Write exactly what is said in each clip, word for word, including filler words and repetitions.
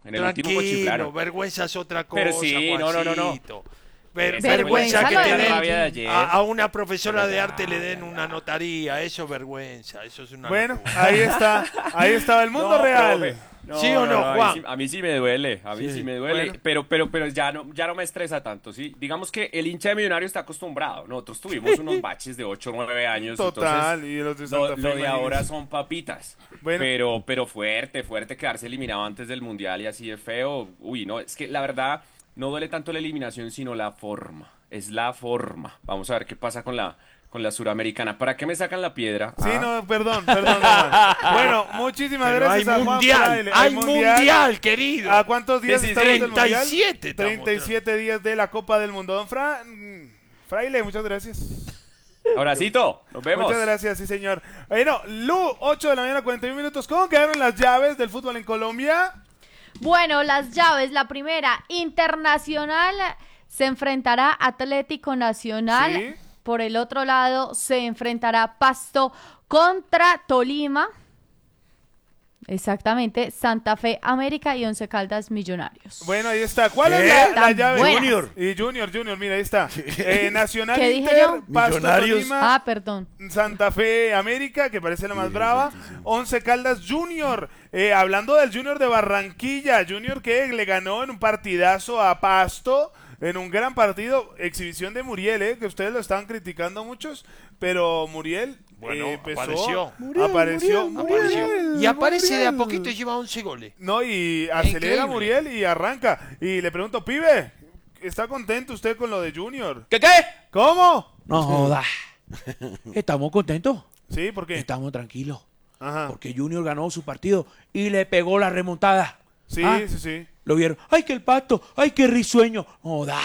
En el último cochiflaron. Vergüenza es otra cosa. Pero sí, no, no, no, no. Ver, vergüenza, vergüenza que te den, de a, a una profesora de arte le den una notaría, eso es vergüenza, eso es una Bueno, locura. ahí está, ahí estaba el mundo No, real. profe. No, ¿Sí o no, a mí Juan? sí- A mí sí me duele, a mí sí, Sí. me duele, Bueno. pero, pero, pero ya no, ya no me estresa tanto, ¿sí? Digamos que el hincha de Millonario está acostumbrado. Nosotros tuvimos unos baches de ocho o nueve años, Total, entonces y los de lo, Santa Fe, lo de imagínese. ahora son papitas. Bueno. Pero, pero fuerte, fuerte quedarse eliminado antes del Mundial y así de feo. Uy, no, es que la verdad no duele tanto la eliminación, sino la forma. Es la forma. Vamos a ver qué pasa con la, con la suramericana. ¿Para qué me sacan la piedra? Sí, ¿Ah? no, perdón, perdón. Juan. Bueno, muchísimas Pero gracias hay a Juan mundial, Fraile. hay mundial, querido. ¿A cuántos días Sí, sí, estamos del treinta y siete mundial? estamos. treinta y siete días de la Copa del Mundo. Don Fra... mm, Fraile, muchas gracias. Abracito, nos vemos. Muchas gracias, sí señor. Bueno, Lu, ocho de la mañana, cuarenta y un minutos. ¿Cómo quedaron las llaves del fútbol en Colombia? Bueno, las llaves, la primera, Internacional se enfrentará a Atlético Nacional. Sí. Por el otro lado, se enfrentará Pasto contra Tolima. Exactamente, Santa Fe América y Once Caldas Millonarios. Bueno, ahí está. ¿Cuál ¿Qué? es la, la Tan llave? buenas. Junior. Y Junior, Junior, mira, ahí está. Eh, Nacional ¿Qué dije Inter, yo? Pasto Millonarios. Tolima, Ah, perdón. Santa Fe América, que parece la más brava. Once Caldas Junior. Eh, hablando del Junior de Barranquilla, Junior que le ganó en un partidazo a Pasto, en un gran partido, exhibición de Muriel, eh, que ustedes lo estaban criticando muchos, pero Muriel Bueno, eh, empezó, apareció. apareció, Apareció. Y aparece de a Muriel. poquito y lleva once goles. No, y acelera increíble. Muriel y arranca. Y le pregunto, pibe, ¿está contento usted con lo de Junior? ¿Qué qué? ¿Cómo? No joda. Estamos contentos. Sí, ¿por qué? Estamos tranquilos. Ajá. Porque Junior ganó su partido y le pegó la remontada. Sí, Ah, sí, sí. Lo vieron. ¡Ay, que el pato! ¡Ay, qué risueño! ¡Joda!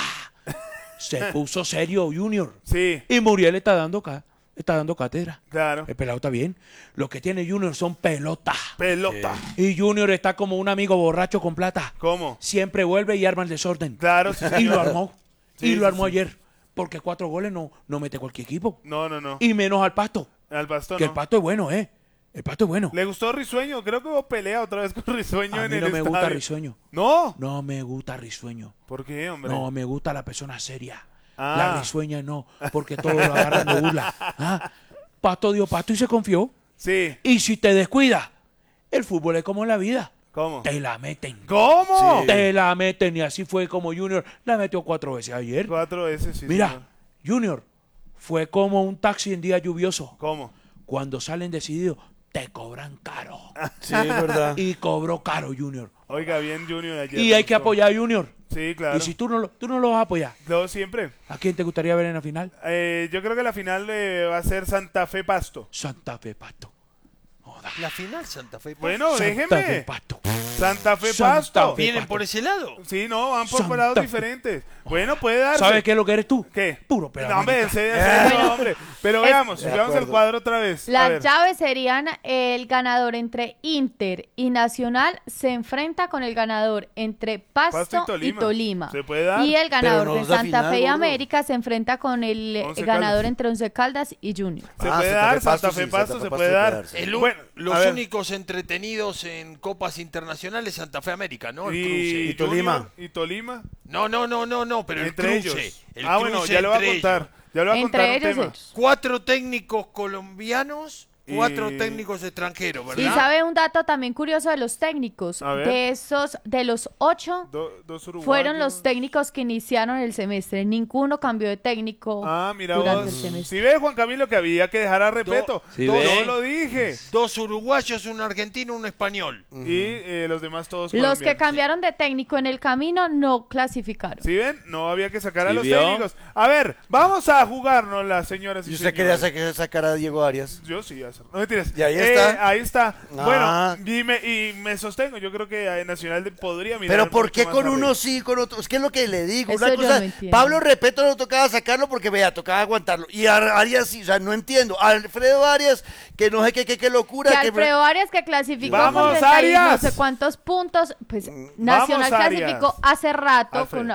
Se puso serio Junior. Sí, Y Muriel está dando, ca- está dando cátedra. claro. El pelado está bien. Lo que tiene Junior son pelotas. Pelota. Y Junior está como un amigo borracho con plata. ¿Cómo? Siempre vuelve y arma el desorden. Claro, sí, Y señor. lo armó. Sí, y lo sí, armó sí. ayer. Porque cuatro goles no, no mete cualquier equipo. No, no, no. Y menos al pasto. Al bastón Que el no. pasto es bueno, ¿eh? El pasto es bueno. ¿Le gustó Risueño? Creo que hubo pelea otra vez con Risueño A en mí el no me estadio. gusta Risueño. ¿No? No me gusta Risueño. ¿Por qué, hombre? No, me gusta la persona seria. Ah. La risueña no, porque todo lo agarran de burla. Ah, Pasto dio pasto y se confió. Sí. Y si te descuidas, el fútbol es como la vida. ¿Cómo? Te la meten. ¿Cómo? Te la meten. Y así fue como Junior la metió cuatro veces ayer. Cuatro veces, sí, Mira, señor. Junior fue como un taxi en día lluvioso. ¿Cómo? Cuando salen decididos, te cobran caro. Sí, es verdad. Y cobró caro Junior. Oiga, bien Junior ayer. Y me hay que gustó. apoyar a Junior. Sí, claro. Y si tú no, lo, tú no lo vas a apoyar, Yo siempre. ¿a quién te gustaría ver en la final? Eh, yo creo que la final eh, va a ser Santa Fe Pasto. Santa Fe Pasto. Joda. La final Santa Fe. Bueno, Santa Fe déjeme. Pasto. Santa Fe Santa Pasto. Fe. ¿Vienen por ese lado? Sí, no, van por Santa lados Fe. diferentes. Bueno, puede darse. ¿Sabes qué es lo que eres tú? ¿Qué? Puro pedazo. No, hombre, en serio, en serio, hombre. Pero Es- veamos, De veamos el acuerdo. cuadro otra vez. A Las ver. llaves serían el ganador entre Inter y Nacional se enfrenta con el ganador entre Pasto, Pasto y y, Tolima. Tolima. Se puede dar. Y el ganador no de es la Santa final, Fe y gordo. América se enfrenta con el eh, Once ganador Caldas. entre Once Caldas y Junior. Se Ah, puede Santa dar, Fe Pasto, Santa Fe sí, Pasto Santa se Fe puede Pasto dar. puede darse. El u- Bueno, a los ver. únicos entretenidos en copas internacionales Santa Fe América, ¿no? El Y, cruce. Y Tolima. Junior Y Tolima. No, no, no, no, no, pero el Entre cruce. ellos. El Ah, bueno, cruce ya le voy a entre contar. ellos. Ya le voy a contar Entre un ellos, tema. ellos. Cuatro técnicos colombianos, cuatro Y- técnicos extranjeros, Y ¿verdad? sabe un dato también curioso de los técnicos. A ver. De esos, de los ocho, Do- dos uruguayos. fueron los técnicos que iniciaron el semestre. Ninguno cambió de técnico Ah, mira durante vos. el semestre. Si ves, Juan Camilo, que había que dejar a respeto. Sí, Yo ve. lo dije. Dos uruguayos, un argentino, un español. Y eh, los demás todos Los que colombianos. cambiaron de técnico en el camino no clasificaron. ¿Sí ven? No había que sacar a ¿Sí los vio? técnicos. A ver, vamos a jugarnos las señoras y ¿Y usted quería señores. sacar, sacar a Diego Arias? Yo sí, hacer. No mentiras. Y ahí Eh, está. ahí está. Ah. Bueno, y me, y me sostengo. Yo creo que eh, Nacional de- podría mirar. Pero ¿por mucho qué más con arriba. unos sí, con otros? ¿Qué es lo que le digo? Eso Una yo cosa, no entiendo. Pablo Repeto no tocaba sacarlo porque vea, tocaba aguantarlo. Y a Arias sí, o sea, no entiendo. Alfredo Arias, que no sé qué, qué, qué locura. Que que- Alfredo Arias que clasificó ¡Vamos, con treinta y no Arias! sé cuántos puntos, pues Nacional Arias! clasificó hace rato Alfredo. con una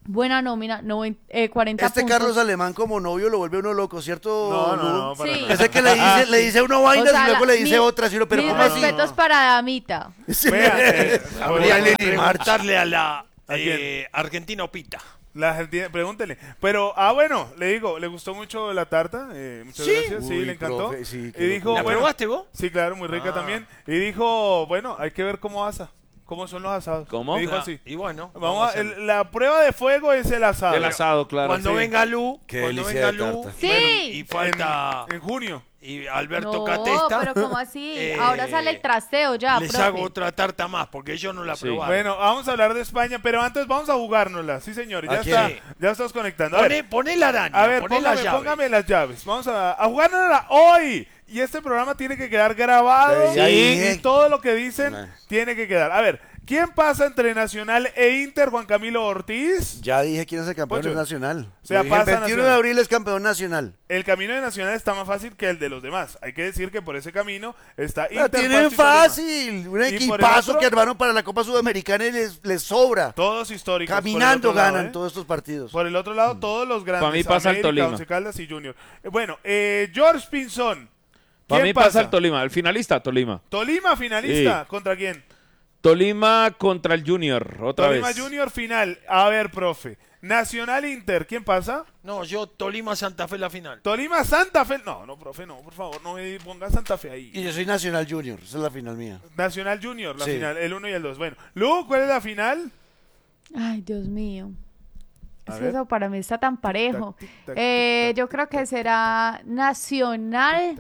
Buena nómina, noven- eh, cuarenta Este puntos. Carlos Alemán como novio lo vuelve uno loco, ¿cierto? No, no, Lu? no, para Sí. nada. Ese que le dice, le dice a uno vainas O sea, y luego la- le dice mi- otras, y uno, pero mis ¿cómo así? respetos para Damita. Sí. Vea, eh, Habría Habría que Lili March. preguntarle a la ¿A quién? eh, Argentina Opita. La Argentina, pregúntele. Pero, ah, bueno, le digo, le gustó mucho la tarta. Eh, muchas ¿Sí? gracias. Sí, Uy, le encantó. profe, sí, y qué dijo, ¿La bueno, probaste vos? sí, claro, muy rica Ah. también. Y dijo, bueno, hay que ver cómo asa. ¿Cómo son los asados? ¿Cómo? Me dijo Ah, así. Y bueno, Vamos a- hacerlo. el- la prueba de fuego es el asado. El asado, claro. Cuando sí. venga Lu, Qué cuando delicia venga de Lu, tarta. Sí. bueno, y falta En, en junio. y Alberto No, Catesta. pero ¿cómo así? eh, Ahora sale el trasteo ya, Les profe. hago otra tarta más porque ellos no la Sí. probaron. Bueno, vamos a hablar de España, pero antes vamos a jugárnosla. Sí, señores, ya ¿A está. quién? Ya estamos conectando. A ver, Poné, poné la araña, a ver poné la póngame, llave. póngame las llaves. Vamos a, a jugárnosla hoy. Y este programa tiene que quedar grabado. Sí. Y todo lo que dicen Nah. tiene que quedar. A ver, ¿quién pasa entre Nacional e Inter? Juan Camilo Ortiz. Ya dije quién es el campeón Pocho. nacional. O sea, Lo dije, el pasa veintiuno Nacional. de abril es campeón nacional. El camino de Nacional está más fácil que el de los demás. Hay que decir que por ese camino está La Inter. tienen Pasto y Tolima. fácil. Un por el equipazo otro? que armaron para la Copa Sudamericana y les, les sobra. Todos históricos. por el Caminando otro lado, ganan ¿eh? todos estos partidos. Por el otro lado, todos los grandes. Pa' mí pasa el América, Tolima. Once Caldas y Junior. Eh, bueno, eh, George Pinzón. Para ¿Quién mí pasa el Tolima, el finalista Tolima. Tolima finalista. Sí. ¿Contra quién? Tolima contra el Junior, otra Tolima vez. Junior final. A ver, profe. Nacional Inter. ¿Quién pasa? No, yo Tolima Santa Fe la final. Tolima Santa Fe. No, no, profe, no, por favor, no me ponga Santa Fe ahí. Y yo soy Nacional Junior. Esa es la final mía. Nacional Junior, la Sí. final, el uno y el dos. Bueno, Lu, ¿cuál es la final? Ay, Dios mío. A Es ver. que eso para mí está tan parejo. Tic, tac, tic, Eh, tac, yo creo que será Nacional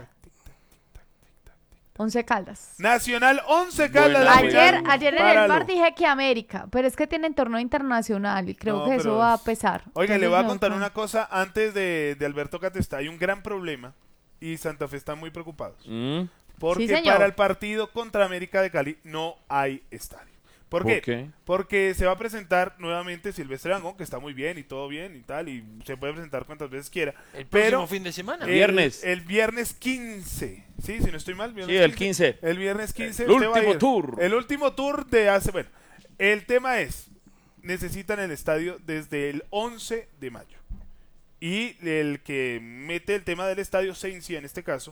Once Caldas. Nacional Once Caldas. Buena, la buena. Ayer, final ayer en para el bar Lu. dije que América, pero es que tienen torneo internacional y creo No, que eso pero va a es- pesar. Oiga, le Entonces, voy a no, contar no. una cosa antes de, de Alberto Catesta. Hay un gran problema y Santa Fe está muy preocupados. Mm, Porque Sí, señor. para el partido contra América de Cali no hay estadio. ¿Por, ¿Por qué? qué? Porque se va a presentar nuevamente Silvestre Dangond, que está muy bien y todo bien y tal, y se puede presentar cuantas veces quiera. El próximo Pero fin de semana. el- Viernes. El, viernes quince. Sí, si no estoy mal. Sí, viernes el quince. El viernes quince. El usted va a último ir. tour. El último tour de hace... Bueno, el tema es, necesitan el estadio desde el once de mayo. Y el que mete el tema del estadio, Seincia en este caso,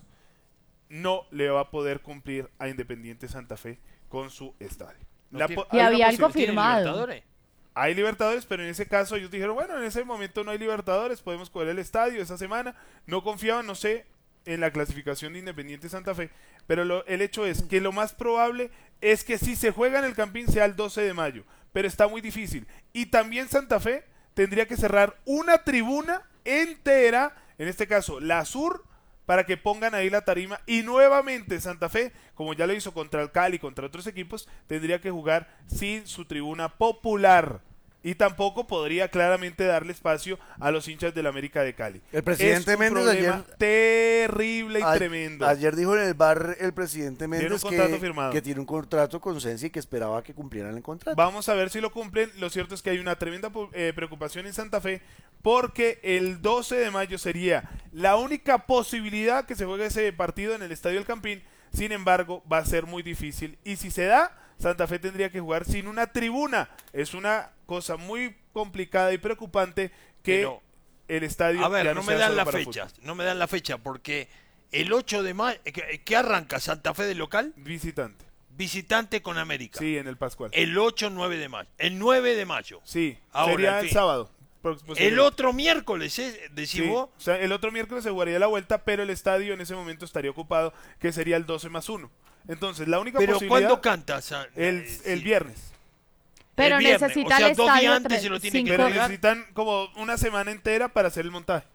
no le va a poder cumplir a Independiente Santa Fe con su estadio. No La tiene- po- Y hay una había algo posibilidad. ¿Tiene firmado. Libertadores? Hay Libertadores, pero en ese caso ellos dijeron, bueno, en ese momento no hay Libertadores, podemos coger el estadio esa semana. No confiaban, no sé, en la clasificación de Independiente Santa Fe, pero lo- el hecho es que lo más probable es que si se juega en el Campín sea el doce de mayo, pero está muy difícil. Y también Santa Fe tendría que cerrar una tribuna entera, en este caso la sur, para que pongan ahí la tarima y nuevamente Santa Fe, como ya lo hizo contra el Cali y contra otros equipos, tendría que jugar sin su tribuna popular y tampoco podría claramente darle espacio a los hinchas del América de Cali. El presidente Es un Méndez problema ayer- terrible y A- tremendo. Ayer dijo en el bar el presidente un Méndez contrato que, firmado. que tiene un contrato con Sensi y que esperaba que cumplieran el contrato. Vamos a ver si lo cumplen. Lo cierto es que hay una tremenda pu- eh, preocupación en Santa Fe porque el doce de mayo sería la única posibilidad que se juegue ese partido en el Estadio del Campín. Sin embargo, va a ser muy difícil. Y si se da, Santa Fe tendría que jugar sin una tribuna. Es una cosa muy complicada y preocupante que Pero, el estadio A ver, ya no, no me sea dan solo la para fecha, fútbol. no me dan la fecha porque el ocho de mayo, ¿qué arranca? Santa Fe de local, Visitante. visitante con América. Sí, en el Pascual. El ocho, nueve de mayo. El nueve de mayo. Sí, Ahora, sería en el fin. sábado. Pro- El posiblemente. otro miércoles, ¿eh? Decís Sí, vos. o sea, el otro miércoles se jugaría la vuelta, pero el estadio en ese momento estaría ocupado, que sería el doce más uno. Entonces, la única Pero posibilidad... ¿cuándo cantas? Ah, El, eh, el sí. viernes. Pero el viernes, necesita o sea, el dos días estadio antes tres- se lo tiene que cinco- Pero entregar. necesitan como una semana entera para hacer el montaje.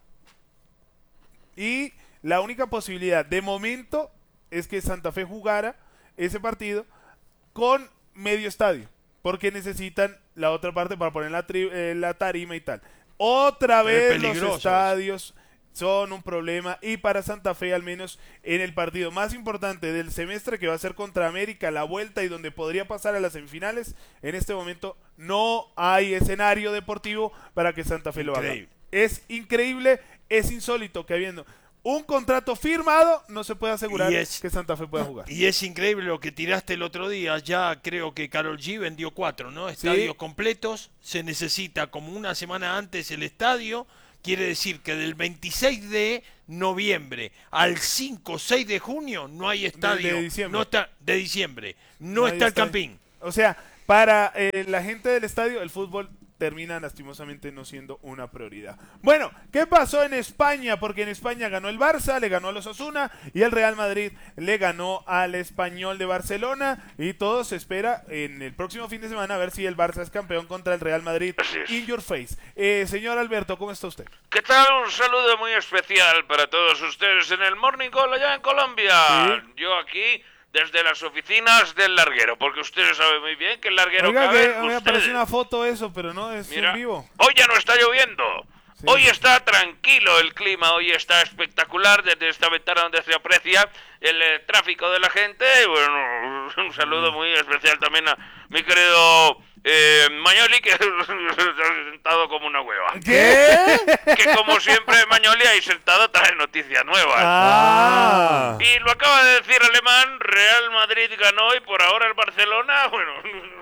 Y la única posibilidad, de momento, es que Santa Fe jugara ese partido con medio estadio. Porque necesitan la otra parte para poner la, tri- eh, la tarima y tal. Otra Pero es vez los peligroso estadios son un problema. Y para Santa Fe, al menos en el partido más importante del semestre, que va a ser contra América, la vuelta y donde podría pasar a las semifinales, en este momento no hay escenario deportivo para que Santa Fe lo haga. Increíble. Es increíble, es insólito que habiendo un contrato firmado, no se puede asegurar Y es- que Santa Fe pueda jugar. Y es increíble lo que tiraste el otro día. Ya creo que Karol G vendió cuatro, ¿no? Estadios completos. Se necesita como una semana antes el estadio. Quiere decir que del veintiséis de noviembre al cinco o seis de junio no hay estadio. de diciembre. No está, de diciembre. No Nadie está el está- Campín. O sea, para eh, la gente del estadio, el fútbol termina lastimosamente no siendo una prioridad. Bueno, ¿qué pasó en España? Porque en España ganó el Barça, le ganó a los Osasuna y el Real Madrid le ganó al Español de Barcelona y todo se espera en el próximo fin de semana a ver si el Barça es campeón contra el Real Madrid. Así es. In your face. Eh, señor Alberto, ¿cómo está usted? ¿Qué tal? Un saludo muy especial para todos ustedes en el Morning Call allá en Colombia. Sí. Yo aquí desde las oficinas del larguero, porque ustedes saben muy bien que el larguero Oiga, cabe que en me ustedes. aparece una foto eso, pero no es Mira, en vivo. hoy ya no está lloviendo. Sí. Hoy está tranquilo el clima, hoy está espectacular desde esta ventana donde se aprecia el eh, tráfico de la gente. Y bueno, un saludo muy especial también a mi querido eh, Mañoli, que se ha sentado como una hueva. ¿Qué? Que como siempre Mañoli ahí sentado trae noticias nuevas. Ah. Y lo acaba de decir Alemán, Real Madrid ganó y por ahora el Barcelona, bueno,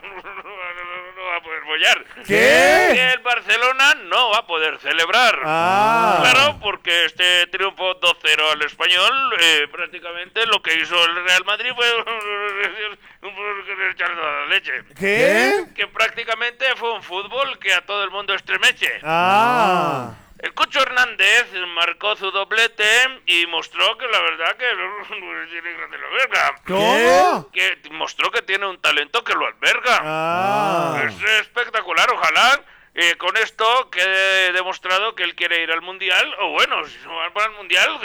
no va a poder follar. ¿Qué? Que el Barcelona no va a poder celebrar. Ah. Claro, porque este triunfo dos cero al Español, eh, prácticamente lo que hizo el Real Madrid fue echarle la leche. ¿Qué? Que prácticamente fue un fútbol que a todo el mundo estremeche. Ah. El Cucho Hernández marcó su doblete y mostró que la verdad que tiene grande la verga. ¿Cómo? Que mostró que tiene un talento que lo alberga. Ah. Es espectacular, ojalá eh, con esto quede demostrado que él quiere ir al Mundial, o bueno, si no va para el Mundial,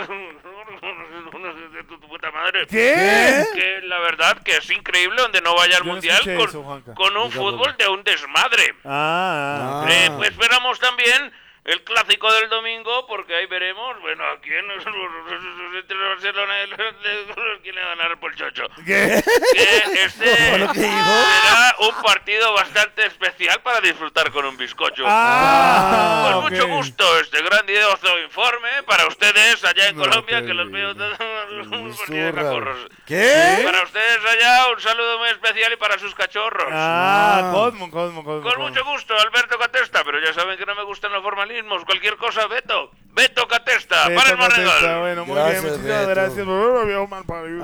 de tu, tu puta madre. ¿Qué? Que la verdad que es increíble donde no vaya al Yo no Mundial escuché con, eso, Juanca. con un fútbol de un desmadre. Ah. Eh, pues esperamos también el clásico del domingo, porque ahí veremos, bueno, a quién entre el Barcelona y el quién le va a ganar por chocho. ¿Qué? Que este ¿Fue lo que dijo? será un partido bastante especial para disfrutar con un bizcocho. Ah, Con mucho ok. gusto, este grandioso informe para ustedes allá en No Colombia, te que los veo digo. todos un Estuvo partido de raro. cachorros. ¿Qué? Para ustedes allá, un saludo muy especial y para sus cachorros. Ah, Cosmo, Cosmo, Cosmo. Con Cosmo. mucho gusto, Alberto Catesta, pero ya saben que no me gustan los formalismos. Cualquier cosa, Beto. Beto Catesta, Beto para el Catesta, Morregol. bueno, muy Gracias, bien, muchísimas Beto. gracias. Oh, viejo malparido.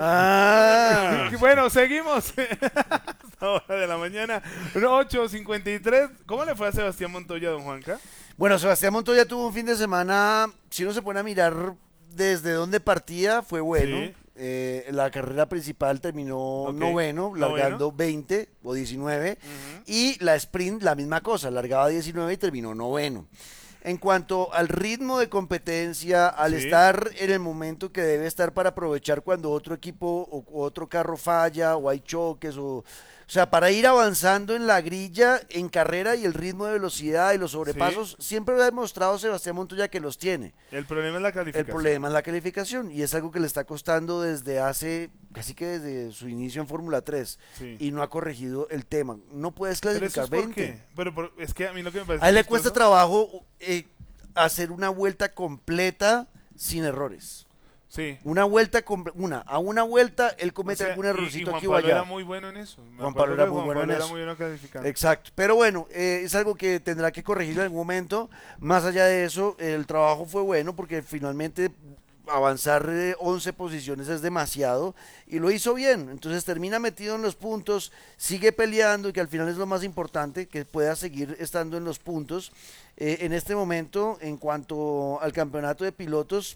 Ah. Y bueno, seguimos. Hasta hora de la mañana. ocho cincuenta y tres. ¿Cómo le fue a Sebastián Montoya, don Juanca? Bueno, Sebastián Montoya tuvo un fin de semana, si uno se pone a mirar desde dónde partía, fue bueno. Sí. Eh, la carrera principal terminó Ok. noveno, largando veinte o diecinueve. Y la sprint, la misma cosa, largaba diecinueve y terminó noveno. En cuanto al ritmo de competencia, al Sí. estar en el momento que debe estar para aprovechar cuando otro equipo o o otro carro falla o hay choques o... O sea, para ir avanzando en la grilla, en carrera y el ritmo de velocidad y los sobrepasos, siempre ha demostrado Sebastián Montoya que los tiene. El problema es la El calificación. problema es la calificación y es algo que le está costando desde hace, casi que desde su inicio en Fórmula tres Sí. y no ha corregido el tema. No puedes ¿Pero eso clasificar es por veinte. qué? Pero por- es que a mí lo que me parece A él le chistoso- cuesta trabajo eh, hacer una vuelta completa sin errores. Sí. Una vuelta, comple- una, a una vuelta él O comete sea, algún y- y errorcito Juan aquí o Pablo allá. era muy bueno en eso. Me Juan acuerdo Pablo era que muy Juan bueno en Pablo era eso. muy bueno calificando. Exacto, pero bueno, eh, es algo que tendrá que corregir en algún momento. Más allá de eso, el trabajo fue bueno porque finalmente avanzar eh, once posiciones es demasiado y lo hizo bien. Entonces termina metido en los puntos, sigue peleando y que al final es lo más importante, que pueda seguir estando en los puntos. Eh, en este momento, en cuanto al campeonato de pilotos,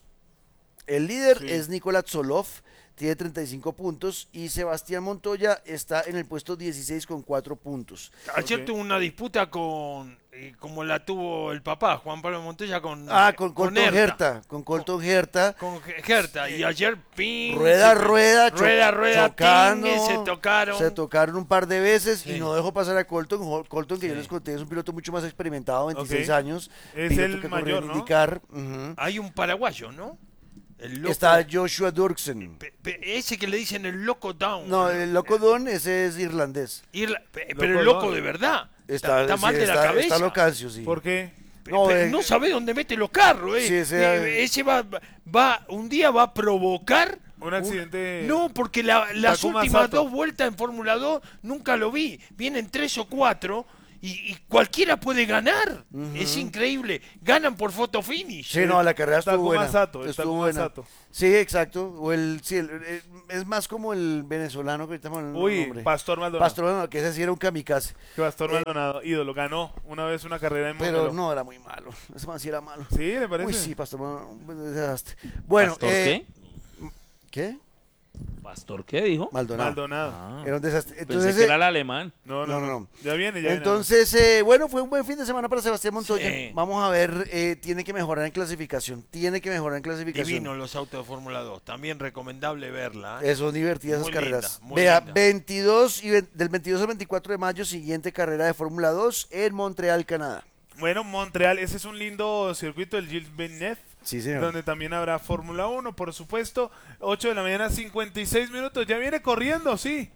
el líder Sí. es Nicolás Solov, tiene treinta y cinco puntos y Sebastián Montoya está en el puesto dieciséis con cuatro puntos. Ayer Ok. tuvo una disputa con, eh, como la tuvo el papá, Juan Pablo Montoya, con Ah, con Colton Herta. Herta, con Colton Herta. Con Gerta. Y ayer, ping. Rueda a se- rueda, cho- rueda, a rueda, chocando, tingue, se tocaron. se tocaron un par de veces Sí. y no dejó pasar a Colton. Hol- Colton, que yo Sí. les conté, es un piloto mucho más experimentado, veintiséis Ok. años. Es piloto el que corrió mayor, en ¿no? IndyCar, ujú. Hay un paraguayo, ¿no? El loco. Está Joshua Durksen. Pe- pe- ese que le dicen el loco down. No, el loco Don, ese es irlandés. Irla- pe- Loco pero el loco Down. de verdad. Está, Está, está mal sí, de la está- cabeza. Está locancio, sí. ¿Por qué? No, no, eh, no sabe dónde mete los carros, eh. Sí, ese- Eh, ese va, va, un día va a provocar Un accidente. No, porque la- las Takuma últimas Sato. dos vueltas en Fórmula dos nunca lo vi. Vienen tres o cuatro y, y cualquiera puede ganar. Es increíble. Ganan por photo finish. Sí, no, la carrera estuvo Takuma buena. Sato, el estuvo Takuma buena. Sato. Sí, exacto. O el, sí, el- el- es más como el venezolano que ahorita me olvidó el Uy, nombre. Pastor Maldonado. Pastor Maldonado, que ese sí era un kamikaze. Pastor Maldonado, ídolo, ganó una vez una carrera en Pero Mónaco. no, era muy malo. Ese man sí era malo. Sí, ¿le parece? Uy, sí, Pastor Maldonado, un desastre. Bueno, ¿Pastor eh, qué? ¿qué? ¿Pastor qué dijo? Maldonado. Maldonado. Ah, Era un desastre. pensé Entonces, que eh, era el alemán. No, no, No, no, no, no. Ya viene, ya viene. Entonces, eh, bueno, fue un buen fin de semana para Sebastián Montoya. Sí. Vamos a ver, eh, tiene que mejorar en clasificación. Tiene que mejorar en clasificación. Divino los autos de Fórmula dos. También recomendable verla. ¿eh? Eh, son divertidas Muy esas carreras. linda, muy Vea, linda. veintidós y ve- del veintidós al veinticuatro de mayo, siguiente carrera de Fórmula dos en Montreal, Canadá. Bueno, Montreal, ese es un lindo circuito, el Gilles Villeneuve. Sí, señor. Donde también habrá Fórmula uno, por supuesto. ocho de la mañana, cincuenta y seis minutos. Ya viene corriendo, sí.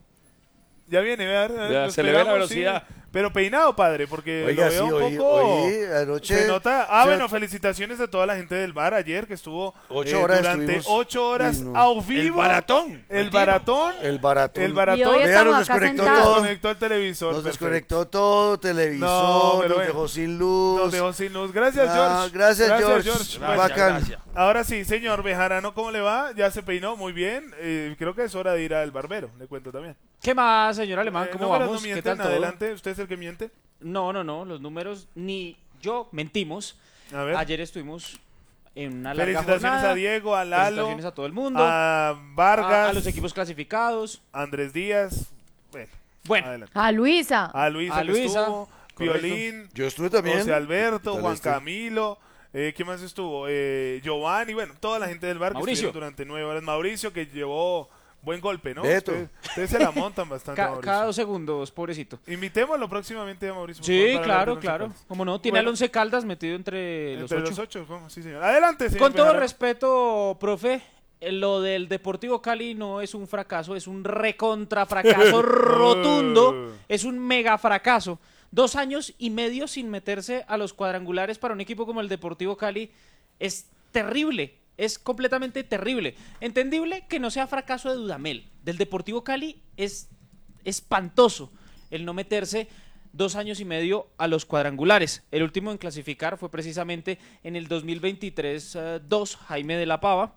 Ya viene, vea, Ya, lo se le ve la esperamos, sí. velocidad. Pero peinado, padre, porque Oiga, lo veo sí, un hoy- poco... hoy, anoche- se nota... Ah, se bueno, not- felicitaciones a toda la gente del bar ayer, que estuvo Ocho eh, horas durante estuvimos. ocho horas Uy, no. a El vivo. baratón. El retiro. baratón. El baratón. El Y baratón. hoy Vea, estamos nos acá desconectó sentados. todo. Desconectó el televisor. Nos perfecto. desconectó todo, televisor, No, pero nos bueno. dejó sin luz. Nos dejó sin luz. Gracias, Ah, George. gracias, George. Gracias, Bacán. gracias. Ahora sí, señor Bejarano, ¿cómo le va? Ya se peinó muy bien. Eh, creo que es hora de ir al barbero, le cuento también. ¿Qué más, señor Alemán? Eh, ¿Cómo números vamos? no ¿Qué mienten, tal todo? adelante, usted es el que miente. No, no, no, los números ni yo mentimos. A ver. Ayer estuvimos en una larga Felicitaciones jornada. a Diego, a Lalo, Felicitaciones a todo el mundo. a Vargas, a, a los equipos clasificados. Andrés Díaz. Bueno, Bueno, adelante. A Luisa. A Luisa, A que Luisa, estuvo, correcto. Violín, Yo estuve también. José Alberto, Tal Juan este. Camilo. Eh, ¿Quién más estuvo? Eh, Giovanni, bueno, toda la gente del bar que Mauricio. estuvieron durante nueve horas. Mauricio, que llevó buen golpe, ¿no? Beto. Ustedes, ustedes se la montan bastante, ca- Mauricio. cada dos segundos, pobrecito. Invitémoslo próximamente a Mauricio. por Sí, favor, para claro, hablar de claro. Once Caldas. Como no, tiene Bueno. al Once Caldas metido entre, los Entre ocho. los ocho, ¿cómo? Sí, señor. Adelante, señor Con todo Bejarano. respeto, profe, eh, lo del Deportivo Cali no es un fracaso, es un recontra fracaso rotundo, es un mega fracaso. Dos años y medio sin meterse a los cuadrangulares para un equipo como el Deportivo Cali es terrible, es completamente terrible. Entendible que no sea fracaso de Dudamel, del Deportivo Cali es espantoso el no meterse dos años y medio a los cuadrangulares. El último en clasificar fue precisamente en el dos mil veintitrés dos, Jaime de la Pava.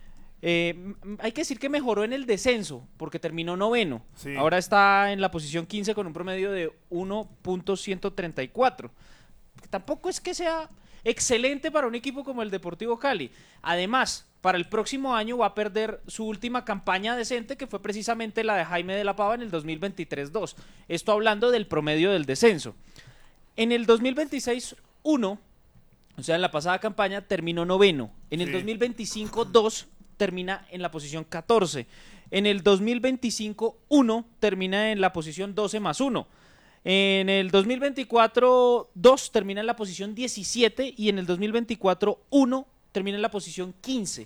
Eh, m- hay que decir que mejoró en el descenso, porque terminó noveno. Sí. Ahora está en la posición quince con un promedio de uno punto ciento treinta y cuatro. Tampoco es que sea excelente para un equipo como el Deportivo Cali. Además, para el próximo año va a perder su última campaña decente, que fue precisamente la de Jaime de la Pava en el dos mil veintitrés dos. Esto hablando del promedio del descenso. En el dos mil veintiséis uno, o sea, en la pasada campaña, terminó noveno. En el Sí. dos mil veinticinco dos termina en la posición catorce. En el dos mil veinticinco uno termina en la posición doce más uno. En el dos mil veinticuatro dos termina en la posición diecisiete y en el dos mil veinticuatro uno termina en la posición quince.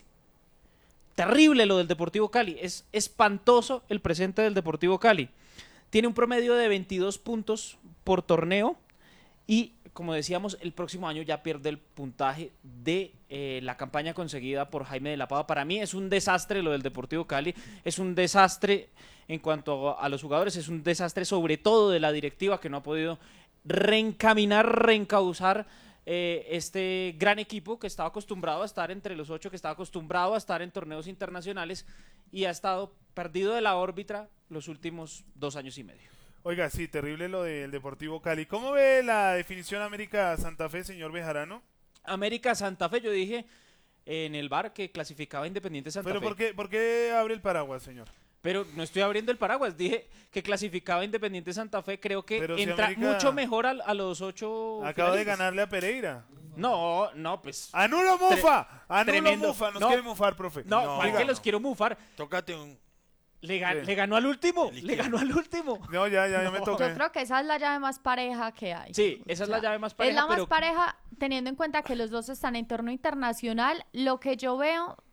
Terrible lo del Deportivo Cali. Es espantoso el presente del Deportivo Cali. Tiene un promedio de veintidós puntos por torneo y, como decíamos, el próximo año ya pierde el puntaje de eh, la campaña conseguida por Jaime de la Pava. Para mí es un desastre lo del Deportivo Cali, es un desastre en cuanto a, a los jugadores, es un desastre sobre todo de la directiva, que no ha podido reencaminar, reencauzar eh, este gran equipo que estaba acostumbrado a estar entre los ocho, que estaba acostumbrado a estar en torneos internacionales y ha estado perdido de la órbita los últimos dos años y medio. Oiga, sí, terrible lo del Deportivo Cali. ¿Cómo ve la definición América Santa Fe, señor Bejarano? América Santa Fe, yo dije en el bar que clasificaba Independiente Santa ¿Pero Fe. por qué, por qué abre el paraguas, señor? Pero no estoy abriendo el paraguas, dije que clasificaba Independiente Santa Fe, creo que Pero si entra América mucho mejor a, a los ocho Acaba de finalistas. ganarle a Pereira. No, no, pues... ¡Anulo Mufa! ¡Anulo tremendo. Mufa! ¿Nos No. quiere mufar, profe? No, No, ¿para qué no. los quiero mufar? Tócate un... Le, ga- Sí. le ganó al último, El le izquierdo. ganó al último. No, ya, ya, ya me No. toca. Yo creo que esa es la llave más pareja que hay. Sí, esa es la llave más pareja, Es la más pero pareja teniendo en cuenta que los dos están en torneo internacional. Lo que yo veo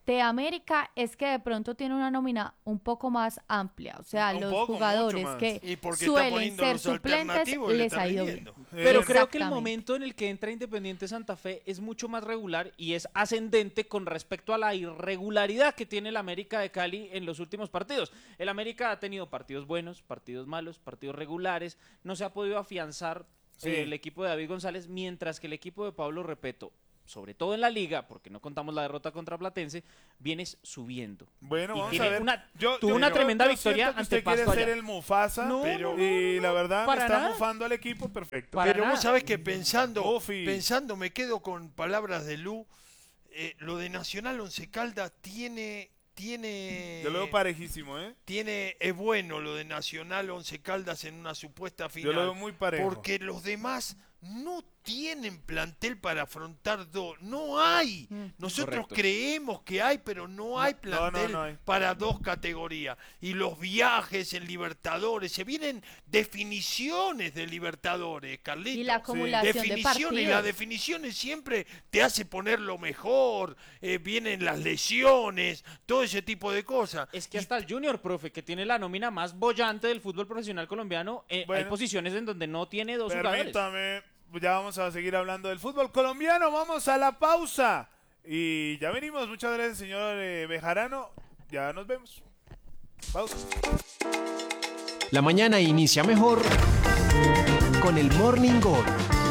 de América es que de pronto tiene una nómina un poco más amplia, o sea, Un los poco, jugadores mucho más. que Y porque está suelen poniendo ser los suplentes alternativos y le les está ha ido bien. rindiendo. Pero creo que el Exactamente. momento en el que entra Independiente Santa Fe es mucho más regular y es ascendente con respecto a la irregularidad que tiene el América de Cali en los últimos partidos. El América ha tenido partidos buenos, partidos malos, partidos regulares, no se ha podido afianzar Sí. eh, el equipo de David González, mientras que el equipo de Pablo Repeto, sobre todo en la liga, porque no contamos la derrota contra Platense, vienes subiendo. Bueno, Y vamos tiene a ver. Una, Yo- tuvo yo- una yo- tremenda yo victoria siento que ante usted quiere Pasto ser allá. el Mufasa, No, pero no, y la verdad me para está nada. mufando al equipo perfecto. Para Pero nada. vos sabés que pensando, Ofi. pensando, me quedo con palabras de Lu, eh, lo de Nacional Once Caldas tiene, tiene, Yo lo veo parejísimo, ¿eh? tiene, es bueno lo de Nacional Once Caldas en una supuesta final. Yo lo veo muy parejo. Porque los demás no tienen plantel para afrontar dos, no hay. Nosotros Correcto. creemos que hay, pero no hay no, plantel no, no hay. para dos categorías. Y los viajes en Libertadores, se vienen definiciones de Libertadores, Carlitos. Y la acumulación de definiciones, y partidos. las definiciones siempre te hace poner lo mejor, eh, vienen las lesiones, todo ese tipo de cosas. Es que hasta el Junior, profe, que tiene la nómina más bollante del fútbol profesional colombiano, eh, Bueno. hay posiciones en donde no tiene dos jugadores. Permítame, ya vamos a seguir hablando del fútbol colombiano, vamos a la pausa. Y ya venimos, muchas gracias señor eh, Bejarano, ya nos vemos. Pausa. La mañana inicia mejor con el Morning Gol.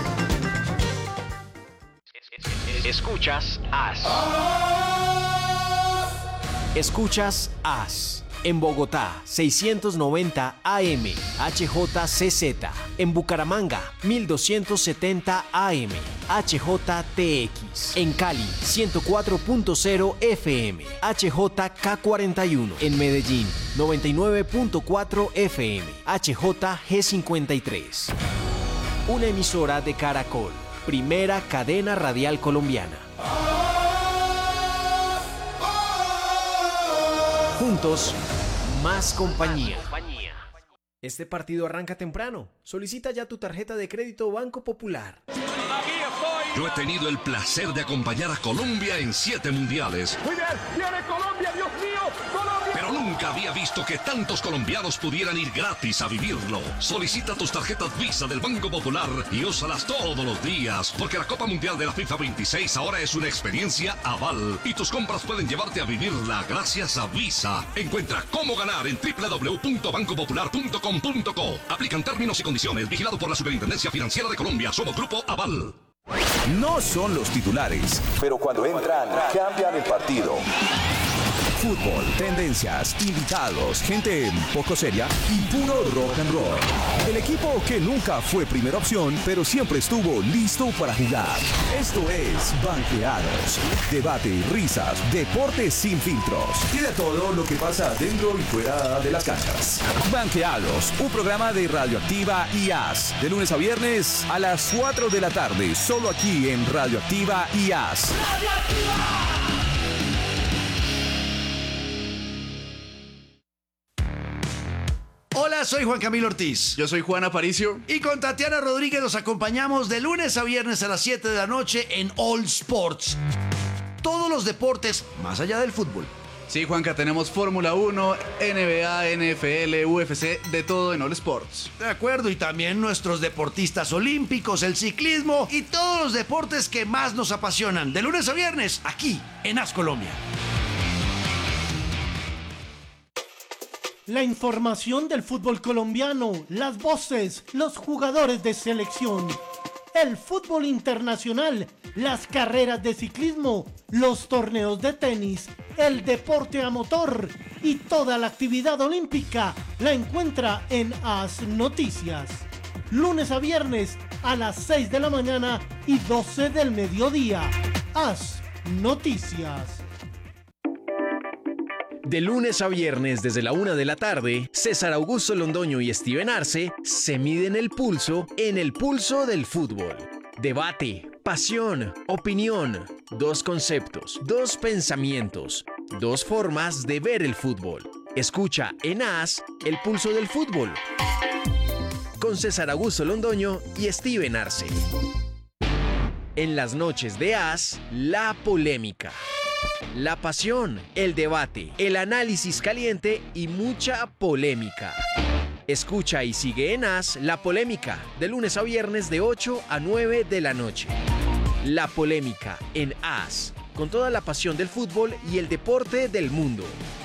Escuchas As. Escuchas As. En Bogotá, seiscientos noventa A M, H J C Z. En Bucaramanga, mil doscientos setenta A M, H J T X. En Cali, ciento cuatro punto cero F M, H J K cuarenta y uno. En Medellín, noventa y nueve punto cuatro F M, H J G cincuenta y tres. Una emisora de Caracol, primera cadena radial colombiana. Juntos, más compañía. Este partido arranca temprano. Solicita ya tu tarjeta de crédito Banco Popular. Yo he tenido el placer de acompañar a Colombia en siete mundiales. Muy bien, viene Colombia, Dios mío, Colombia. Pero nunca había visto que tantos colombianos pudieran ir gratis a vivirlo. Solicita tus tarjetas Visa del Banco Popular y úsalas todos los días, porque la Copa Mundial de la FIFA veintiséis ahora es una experiencia aval y tus compras pueden llevarte a vivirla gracias a Visa. Encuentra cómo ganar en doble u doble u doble u punto banco popular punto com punto co. Aplican términos y condiciones. Vigilado por la Superintendencia Financiera de Colombia. Somos Grupo Aval. No son los titulares, pero cuando entran, cambian el partido. Fútbol, tendencias, invitados, gente poco seria y puro rock and roll. El equipo que nunca fue primera opción, pero siempre estuvo listo para jugar. Esto es Banqueados. Debate, risas, deportes sin filtros. Y de todo lo que pasa dentro y fuera de las canchas. Banqueados, un programa de Radioactiva y As. De lunes a viernes a las cuatro de la tarde, solo aquí en Radioactiva y As. Hola, soy Juan Camilo Ortiz. Yo soy Juan Aparicio. Y con Tatiana Rodríguez nos acompañamos de lunes a viernes a las siete de la noche en All Sports. Todos los deportes más allá del fútbol. Sí, Juanca, tenemos Fórmula uno, N B A, N F L, U F C, de todo en All Sports. De acuerdo, y también nuestros deportistas olímpicos, el ciclismo y todos los deportes que más nos apasionan. De lunes a viernes, aquí en As Colombia. La información del fútbol colombiano, las voces, los jugadores de selección, el fútbol internacional, las carreras de ciclismo, los torneos de tenis, el deporte a motor y toda la actividad olímpica la encuentra en As Noticias. Lunes a viernes a las seis de la mañana y doce del mediodía. As Noticias. De lunes a viernes desde la una de la tarde, César Augusto Londoño y Steven Arce se miden el pulso en el pulso del fútbol. Debate, pasión, opinión, dos conceptos, dos pensamientos, dos formas de ver el fútbol. Escucha en As el pulso del fútbol con César Augusto Londoño y Steven Arce. En las noches de As, la polémica. La pasión, el debate, el análisis caliente y mucha polémica. Escucha y sigue en A S La Polémica, de lunes a viernes de ocho a nueve de la noche. La Polémica en A S, con toda la pasión del fútbol y el deporte del mundo.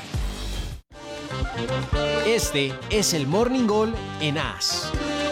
Este es el Morning Goal en A S.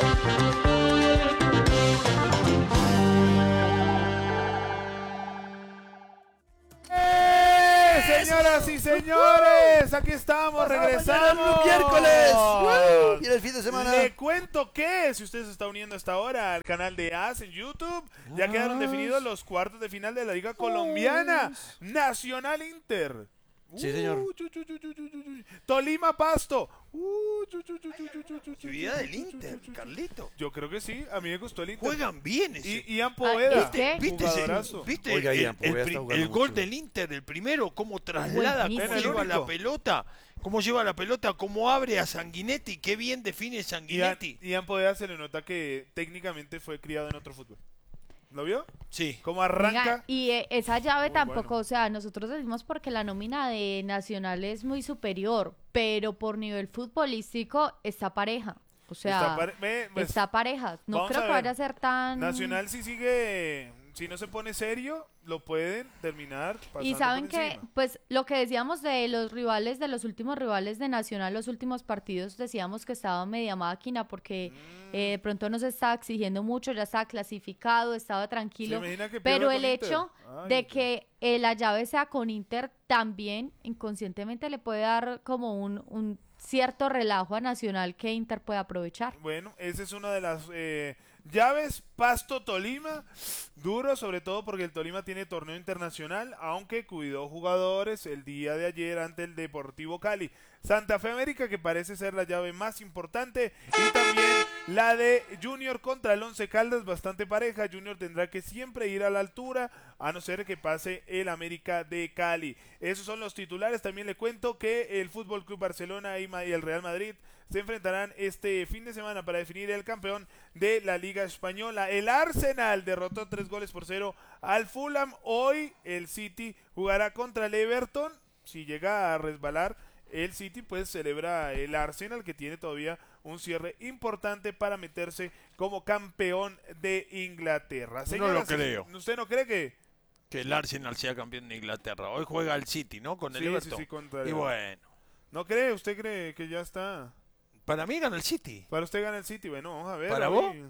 Señoras y señores, aquí estamos, regresamos. Miércoles. ¡Woo! Viene el fin de semana. Le cuento que si usted se está uniendo hasta ahora al canal de A S en YouTube, ya quedaron definidos los cuartos de final de la Liga Colombiana. Nacional Inter. Sí, señor. Uh, chu, chu, chu, chu, chu, chu. Tolima Pasto. Uh, chu, chu, chu, chu, chu, chu, chu, Ciudad del chu, Inter, chu, chu, Carlito. Yo creo que sí, a mí me gustó el Inter. Juegan bien ese. Y Ian Poveda, ¿Qué? ¿Viste, jugadorazo. ¿viste Oiga, el, Ian el, Poveda pri- está jugando el gol mucho. del Inter, el primero, cómo traslada, Buenísimo. cómo lleva El la único. pelota, cómo lleva la pelota, cómo abre a Sanguinetti, qué bien define Ian, Sanguinetti. Ian Poveda se le nota que técnicamente fue criado en otro fútbol. ¿Lo vio? Sí. ¿Cómo arranca? Oiga, y eh, esa llave Muy tampoco, bueno. o sea, nosotros decimos porque la nómina de Nacional es muy superior, pero por nivel futbolístico está pareja. O sea, Está pare- ve, pues, está pareja. No vamos creo a que ver. vaya a ser tan... Nacional si sigue, si no se pone serio, lo pueden terminar pasando Y saben por que, encima. pues, lo que decíamos de los rivales, de los últimos rivales de Nacional, los últimos partidos, decíamos que estaba media máquina porque Mm. eh, de pronto no se estaba exigiendo mucho, ya estaba clasificado, estaba tranquilo. ¿Se imagina que Pero pierda el con Inter? hecho Ay, de Dios. que eh, la llave sea con Inter también inconscientemente le puede dar como un, un cierto relajo a Nacional que Inter puede aprovechar. Bueno, esa es una de las eh, llaves. Pasto Tolima, duro, sobre todo porque el Tolima tiene torneo internacional, aunque cuidó jugadores el día de ayer ante el Deportivo Cali. Santa Fe América, que parece ser la llave más importante, y también la de Junior contra el Once Caldas, bastante pareja. Junior tendrá que siempre ir a la altura, a no ser que pase el América de Cali. Esos son los titulares. También le cuento que el Fútbol Club Barcelona y Ma- y el Real Madrid se enfrentarán este fin de semana para definir el campeón de la Liga Española. El Arsenal derrotó tres goles por cero al Fulham. Hoy el City jugará contra el Everton. Si llega a resbalar el City, pues celebra el Arsenal, que tiene todavía un cierre importante para meterse como campeón de Inglaterra. No Señoras lo y- creo. ¿Usted no cree que? Que el Arsenal sea campeón de Inglaterra. Hoy juega el City, ¿no? Con el Sí, sí, Everton. sí, contra el Y Everton. bueno, ¿No cree? ¿Usted cree que ya está? para mí gana el City. Para usted gana el City. Bueno, vamos a ver. ¿Para hoy.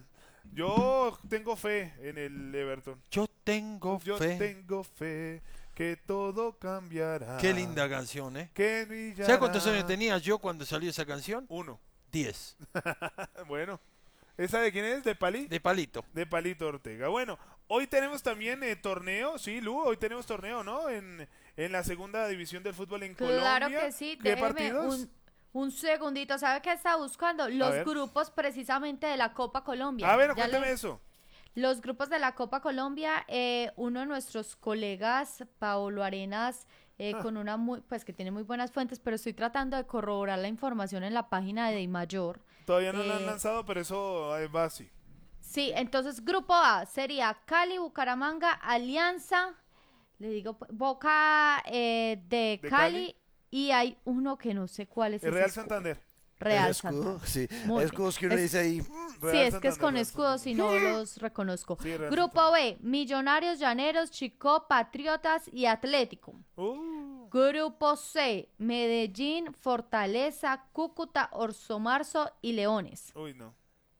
Yo tengo fe en el Everton. Yo tengo Yo fe. tengo fe que todo cambiará. Qué linda canción, ¿eh? Que brillará. ¿Sabes cuántos años tenía yo cuando salió esa canción? Uno. Diez. Bueno. ¿Esa de quién es? ¿De Pali? De palito. De Palito Ortega. Bueno, hoy tenemos también eh, torneo. Sí, Lu, hoy tenemos torneo, ¿no? En, en la segunda división del fútbol en Claro Colombia. que sí, ¿Qué déjeme partidos? un, un segundito. ¿Sabe qué está buscando? Los ver. grupos precisamente de la Copa Colombia. A ver, Ya cuéntame le- eso. Los grupos de la Copa Colombia, eh, uno de nuestros colegas, Paolo Arenas, eh, Ah. con una muy, pues que tiene muy buenas fuentes, pero estoy tratando de corroborar la información en la página de Mayor. Todavía no lo han Eh, lanzado, pero eso eh, va así. Sí, entonces grupo A sería Cali, Bucaramanga, Alianza, le digo Boca eh, de, ¿De Cali, Cali? y hay uno que no sé cuál es. El ese Real escudo. Santander. Real El escudo, Santander. sí. Muy bien. Escudos que uno Es- dice ahí. Sí, Real es que es Santander, con Real escudos y no los reconozco. Sí, Real Grupo B, Millonarios, Llaneros, Chicó, Patriotas y Atlético. Uh, Grupo C, Medellín, Fortaleza, Cúcuta, Orso Marzo y Leones. uy, no.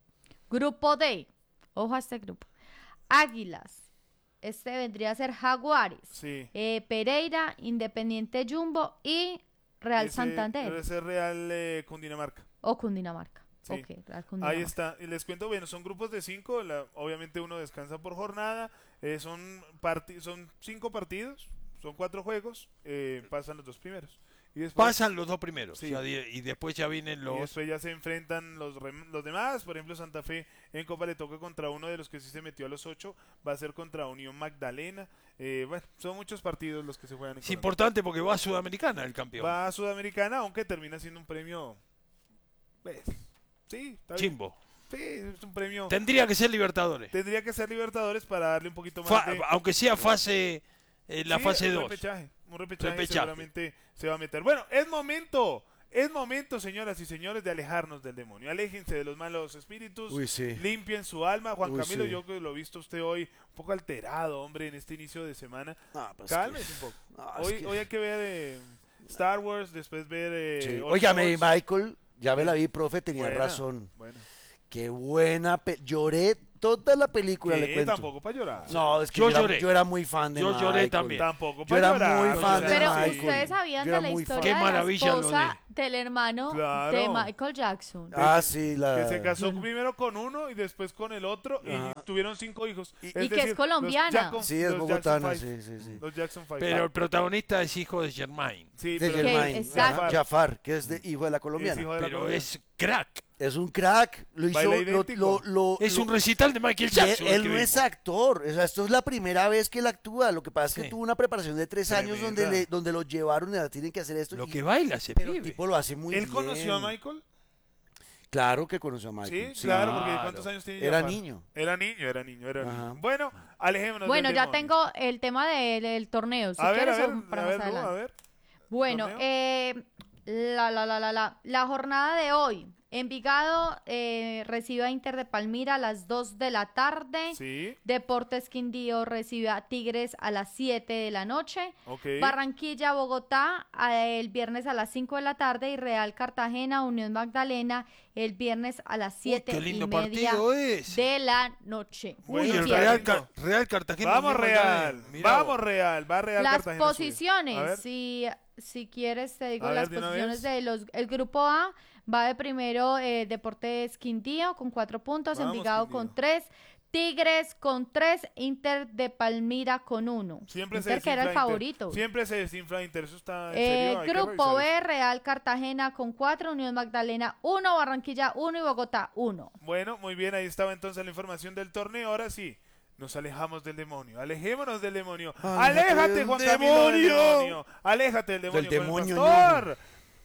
Grupo D, ojo a este grupo. Águilas, este vendría a ser Jaguares, Sí. eh, Pereira, Independiente Jumbo y Real Ese Santander Debe ser Real eh, Cundinamarca. o Cundinamarca. Sí. Ok, Real Ahí Cundinamarca. está. Y les cuento, bueno, son grupos de cinco. La, obviamente uno descansa por jornada. eh, son, parti son cinco partidos. Son cuatro juegos. eh, pasan los dos primeros. Y después, Pasan los dos primeros. Sí. ya di- y después ya vienen y los... después ya se enfrentan los, rem- los demás. Por ejemplo, Santa Fe en Copa le toca contra uno de los que sí se metió a los ocho. Va a ser contra Unión Magdalena. Eh, bueno, son muchos partidos los que se juegan en Es Colombia. importante porque va a Sudamericana el campeón. Va a Sudamericana, aunque termina siendo un premio. ¿Ves? Sí, está bien. Chimbo. Sí, es un premio. Tendría que ser Libertadores. Tendría que ser Libertadores para darle un poquito más Fa- de. Aunque sea fase... eh, la Sí, fase un dos. repechaje. un repechaje, Repechaje. seguramente se va a meter. Bueno, es momento, es momento, señoras y señores, de alejarnos del demonio. Aléjense de los malos espíritus, Uy, sí. limpien su alma. Juan Uy, Camilo, sí. yo que lo he visto usted hoy un poco alterado, hombre, en este inicio de semana. Ah, pues Cálmese que- un poco. Ah, es hoy, que- hoy hay que ver eh, Star Wars, después ver... Eh, Sí. All Óigame, Sports. Michael, ya me la vi, profe, tenía Buena, razón. buena. Qué buena, pe- lloré toda la película, le ¿Qué? cuento. Tampoco para llorar. No, es que Yo yo, era, lloré. yo era muy fan de Yo Michael. lloré también. Tampoco Yo para era llorar. muy Yo fan lloré. de Pero Michael. ustedes sabían Yo de era la muy historia fan. Qué de la maravilla lo esposa del hermano Claro. de Michael Jackson. Ah, sí, la... Que se casó primero con uno y después con el otro Ajá. y tuvieron cinco hijos. Y- y que es decir, los colombiana. Jackson- Sí, es los bogotana, Jackson sí, Five. sí, sí. Los Jackson Five. Pero el protagonista es hijo de Germain. Sí, De pero- Germain, exacto. ajá, Jafar, que es de hijo de la es colombiana. hijo de la Pero colombiana. es crack. Es un crack, lo hizo, Baila lo, idéntico. lo- lo- Es lo- un recital de Michael y Jackson. Él, el él que no vimos. es actor, o sea, esto es la primera vez que él actúa. Lo que pasa es que Sí. tuvo una preparación de tres años donde, Tremenda. le, donde lo llevaron y tienen que hacer esto. Lo y- que baila ese pero el pibe. tipo lo hace muy ¿Él bien. conoció a Michael? Claro que conoció a Michael. Sí, claro, porque ¿cuántos años tiene Era Jafar? niño. Era niño, era niño, era Ajá. niño. Bueno, alejémonos Bueno, del ya demonio. tengo el tema del, del torneo. Si A ver, a quieres, ver, o para a más ver, Lu, adelante. a ver. Bueno, ¿Torneo? eh, la, la, la, la, la, la jornada de hoy. Envigado eh, recibe a Inter de Palmira a las dos de la tarde. Sí, Deportes Quindío recibe a Tigres a las siete de la noche. ok. Barranquilla, Bogotá a- el viernes a las cinco de la tarde y Real Cartagena, Unión Magdalena el viernes a las siete qué lindo y media partido ese. de la noche. Uy, Bueno, el está Real, lindo. Car- Real Cartagena. Vamos Unión Real, Magdalena. Mirá vamos vos. Real, va Real Las Cartagena. sube. A posiciones, ver. si, si quieres te digo A ver, las de una posiciones vez. de los el grupo A va de primero eh, Deportes Quindío con cuatro puntos, Vamos, Envigado Quindío. con tres, Tigres con tres, Inter de Palmira con uno. Siempre se Inter que era el desinfla Inter. favorito. Siempre se desinfla Inter, eso está en Eh, serio. hay que grupo revisar B, Real Cartagena con cuatro, Unión Magdalena uno, Barranquilla uno y Bogotá uno. eso. Bueno, muy bien, ahí estaba entonces la información del torneo. Ahora sí, nos alejamos del demonio. Alejémonos del demonio. Aléjate Aléjate, del Juan Camilo, del demonio. demonio. Aléjate del demonio. Del con el demonio, pastor.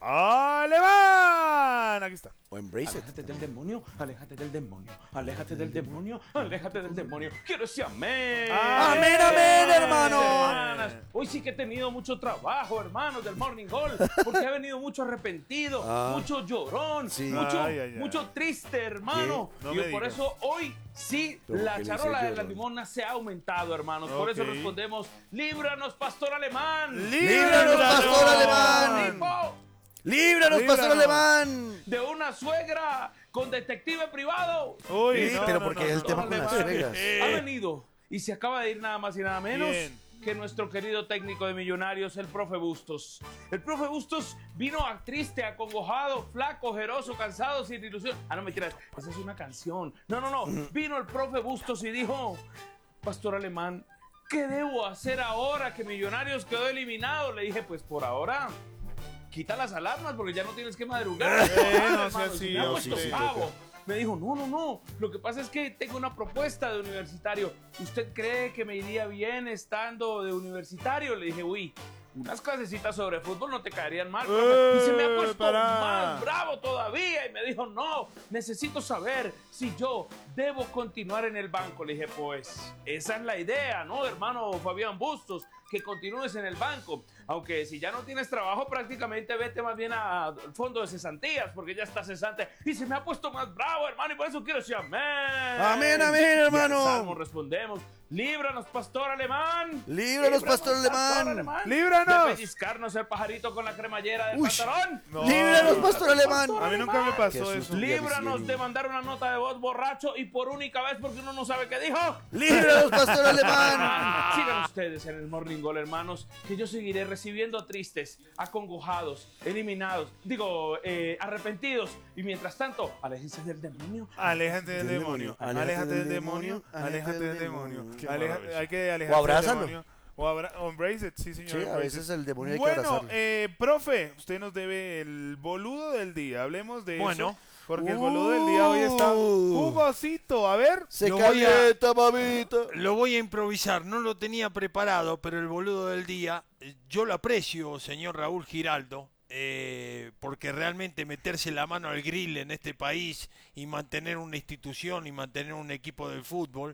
Alemán. Aquí está. O embrace it. Aléjate del demonio, aléjate del demonio, aléjate del demonio, aléjate del demonio. Quiero ese amén. Amén, amén, hermano. Hermanas, hoy sí que he tenido mucho trabajo, hermanos, del Morning Gold, porque he venido mucho arrepentido, Ah. mucho llorón, Sí. mucho, Ay, ay, ay. mucho triste, hermano. ¿Qué? No y me por digas. eso hoy sí Pero la que le charola hice de la llorón. limona se ha aumentado, hermanos. Por eso Ok. respondemos, líbranos, pastor alemán. ¡Líbranos, pastor alemán! Tipo ¡Líbranos, pastor Líbranos. alemán! de una suegra con detective privado. Uy, Sí, no, pero no, porque no, es el no, tema no, con no, las no. suegras. Ha venido y se acaba de ir nada más y nada menos Bien. que nuestro querido técnico de Millonarios, el profe Bustos. El profe Bustos vino a- triste, acongojado, flaco, ojeroso, cansado, sin ilusión. Ah, no me tiras, esa es una canción. No, no, no. Vino el profe Bustos y dijo, Pastor Alemán, ¿qué debo hacer ahora que Millonarios quedó eliminado? Le dije, pues por ahora, quita las alarmas porque ya no tienes que madrugar. Eh, no Hermano, sea y así, me ha no, puesto sí, sí, bravo. toca. Me dijo, no, no, no, lo que pasa es que tengo una propuesta de universitario. ¿Usted cree que me iría bien estando de universitario? Le dije, uy, unas clasecitas sobre fútbol no te caerían mal, profe. Y se me ha Eh, puesto para. más bravo todavía y me dijo, no, necesito saber si yo debo continuar en el banco. Le dije, pues, esa es la idea, ¿no, hermano Fabián Bustos? Que continúes en el banco. Aunque si ya no tienes trabajo, prácticamente vete más bien al fondo de cesantías, porque ya está cesante. Y se me ha puesto más bravo, hermano, y por eso quiero decir amén. Amén, amén, Y al hermano. salmo respondemos, líbranos, pastor alemán. Líbranos, pastor alemán. Líbranos. De pellizcarnos el pajarito con la cremallera del Uy. pantalón. No. ¡Líbranos, pastor alemán! A mí nunca me pasó Qué eso. susto. Líbranos de mandar una nota de voz borracho y por única vez porque uno no sabe qué dijo. ¡Líbranos, pastor alemán! Sigan ustedes en el Morning Goal, hermanos, que yo seguiré recibiendo tristes, acongojados, eliminados, digo, eh, arrepentidos. Y mientras tanto, aléjense del demonio. Aléjate del Del demonio. demonio. Aléjate del demonio. Aléjate del demonio. Aleja- Hay que alejarse O abrázalo. del demonio. O, abra o embrace it, sí, señor. Sí, a embrace veces it. el demonio hay que Bueno, abrazarlo. eh, profe, usted nos debe el boludo del día. Hablemos de Bueno. eso. Porque el boludo del día hoy está jugosito. A ver. Se Lo voy a- calienta, mamita. Lo voy a improvisar, no lo tenía preparado, pero el boludo del día, eh, yo lo aprecio, señor Raúl Giraldo, eh, porque realmente meterse la mano al grill en este país y mantener una institución y mantener un equipo del fútbol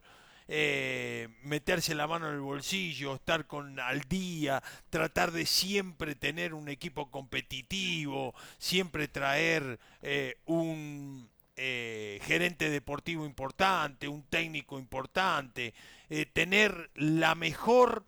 eh, meterse la mano en el bolsillo, estar con al día, tratar de siempre tener un equipo competitivo, siempre traer eh, un eh, gerente deportivo importante, un técnico importante, eh, tener la mejor...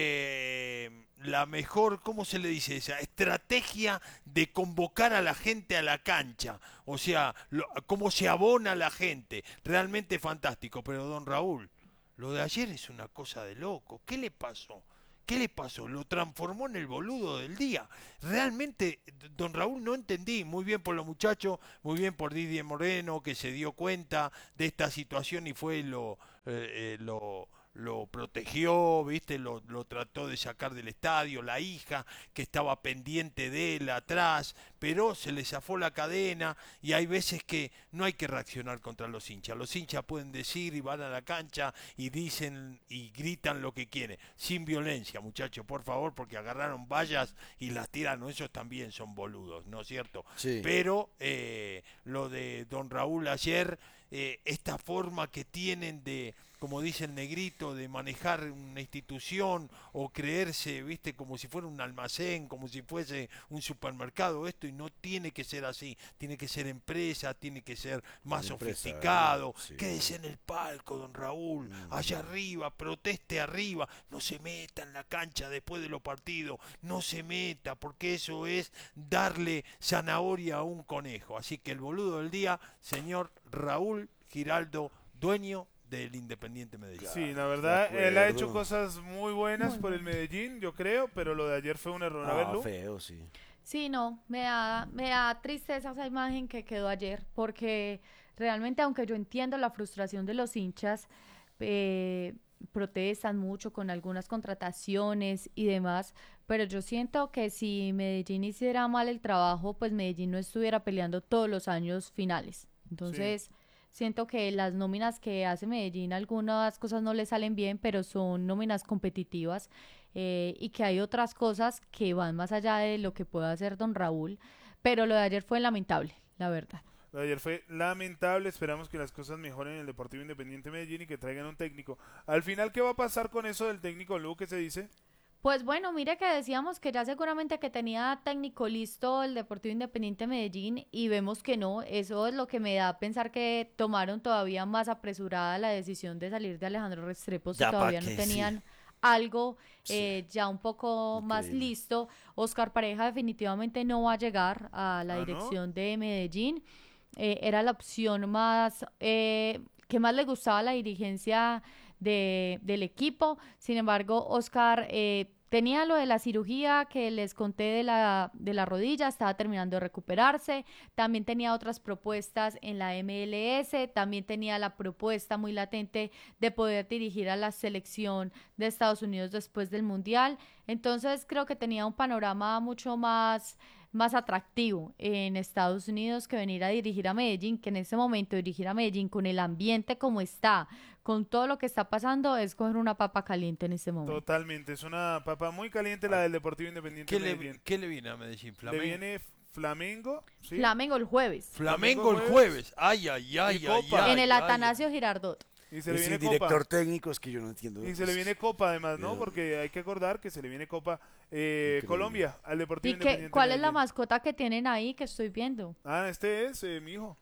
Eh, la mejor, ¿cómo se le dice esa? Estrategia de convocar a la gente a la cancha, o sea, lo, cómo se abona la gente, realmente fantástico. Pero don Raúl, lo de ayer es una cosa de loco. ¿Qué le pasó? ¿Qué le pasó? Lo transformó en el boludo del día. Realmente, don Raúl, no entendí. Muy bien por los muchachos, muy bien por Didier Moreno, que se dio cuenta de esta situación y fue lo... Eh, eh, lo lo protegió, viste, lo, lo trató de sacar del estadio, la hija que estaba pendiente de él atrás, pero se le zafó la cadena y hay veces que no hay que reaccionar contra los hinchas. Los hinchas pueden decir y van a la cancha y dicen y gritan lo que quieren, sin violencia, muchachos, por favor, porque agarraron vallas y las tiraron, esos también son boludos, ¿no es cierto? Sí. Pero eh, lo de don Raúl ayer, eh, esta forma que tienen de, como dice el negrito, de manejar una institución o creerse, viste, como si fuera un almacén, como si fuese un supermercado, esto, y no tiene que ser así, tiene que ser empresa, tiene que ser más sofisticado, sí. Quédese en el palco, don Raúl, mm. allá arriba, proteste arriba, no se meta en la cancha después de los partidos, no se meta, porque eso es darle zanahoria a un conejo. Así que el boludo del día, señor Raúl Giraldo, dueño del Independiente Medellín. Sí, la verdad, él ha hecho cosas muy buenas por el Medellín, yo creo, pero lo de ayer fue un error. Ah, a verlo. feo, sí. Sí, no, me da, me da tristeza esa imagen que quedó ayer, porque realmente, aunque yo entiendo la frustración de los hinchas, eh, protestan mucho con algunas contrataciones y demás, pero yo siento que si Medellín hiciera mal el trabajo, pues Medellín no estuviera peleando todos los años finales. Entonces... Sí. Siento que las nóminas que hace Medellín, algunas cosas no le salen bien, pero son nóminas competitivas, eh, y que hay otras cosas que van más allá de lo que pueda hacer don Raúl, pero lo de ayer fue lamentable, la verdad. Lo de ayer fue lamentable, esperamos que las cosas mejoren en el Deportivo Independiente Medellín y que traigan un técnico. Al final, ¿qué va a pasar con eso del técnico, Lu, que se dice? Pues bueno, mire que decíamos que ya seguramente que tenía técnico listo el Deportivo Independiente Medellín y vemos que no. Eso es lo que me da a pensar que tomaron todavía más apresurada la decisión de salir de Alejandro Restrepo, si todavía no tenían sí. algo eh, sí. ya un poco okay. más listo. Oscar Pareja definitivamente no va a llegar a la ah, dirección ¿no? de Medellín. Eh, era la opción más eh, que más le gustaba a la dirigencia de, del equipo. Sin embargo, Oscar eh, tenía lo de la cirugía que les conté de la, de la rodilla, estaba terminando de recuperarse, también tenía otras propuestas en la M L S, también tenía la propuesta muy latente de poder dirigir a la selección de Estados Unidos después del Mundial. Entonces creo que tenía un panorama mucho más... más atractivo en Estados Unidos que venir a dirigir a Medellín, que en ese momento dirigir a Medellín con el ambiente como está, con todo lo que está pasando, es coger una papa caliente en este momento. Totalmente, es una papa muy caliente la del Deportivo Independiente ¿Qué Medellín. Le, ¿Qué le viene a Medellín? ¿Flamengo? Le viene Flamengo. ¿Sí? Flamengo el jueves. Flamengo el jueves. Ay, ay, ay, ay, ay. En el ay, Atanasio ay. Girardot. Y se le viene director Copa. técnico, es que yo no entiendo. Y se le viene Copa además, ¿no? Porque hay que acordar que se le viene Copa eh, Colombia al Deportivo ¿Y qué, Independiente. cuál Medellín. es la mascota que tienen ahí que estoy viendo? Ah, este es eh, mi hijo.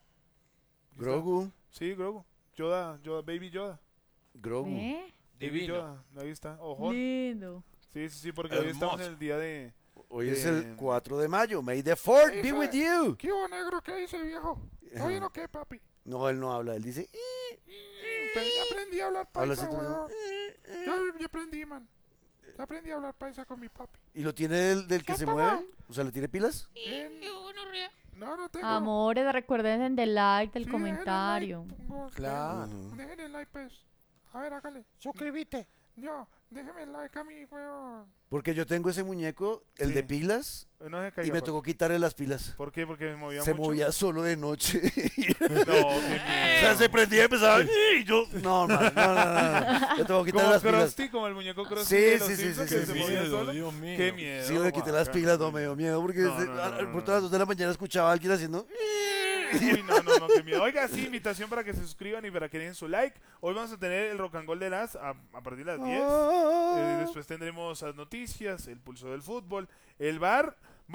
Grogu. Sí, Grogu. Yoda, Yoda, Baby Yoda. Grogu. ¿Eh? Baby Yoda, ahí está. Ojo. Lindo. Sí, sí, sí, porque hoy estamos en el día de... Hoy de... es el cuatro de mayo. May the fourth be with you. ¿Qué hubo, negro? ¿Qué dice, viejo? ¿Está bien o qué, papi? No, él no habla, él dice... Pero ya aprendí a hablar paisa, weón. Yo, yo aprendí, man. Ya aprendí a hablar paisa con mi papi. ¿Y lo tiene del, del que se mueve? O sea, ¿le tiene pilas? En... No, no tengo. Amores, recuerden del like, del sí, comentario. Dejen el like, pongo, claro. Uh-huh. Dejen el like, pues. A ver, hágale. Suscríbete. Yo, déjeme el like a mí, weón. Porque yo tengo ese muñeco, el sí. de pilas, no se caiga, y me tocó quitarle las pilas. ¿Por qué? Porque me movía se mucho. Se movía solo de noche. No, qué miedo. O sea, se prendía y empezaba y yo... No, man, no, no, no, no. Yo tengo que quitar las pilas. Krusty, como el muñeco Krusty. Sí, sí, sí, sí, sí, sí, sí. Dios mío. Qué miedo. Sí, le quité las pilas, no me dio miedo, porque no, no, no, no, por todas las dos de la mañana escuchaba a alguien haciendo... Uy, no, no, no, qué miedo. Oiga, sí, invitación para que se suscriban y para que den su like. Hoy vamos a tener el Rock and Roll de las a, a partir de las diez. Eh, después tendremos las noticias, el pulso del fútbol, el bar,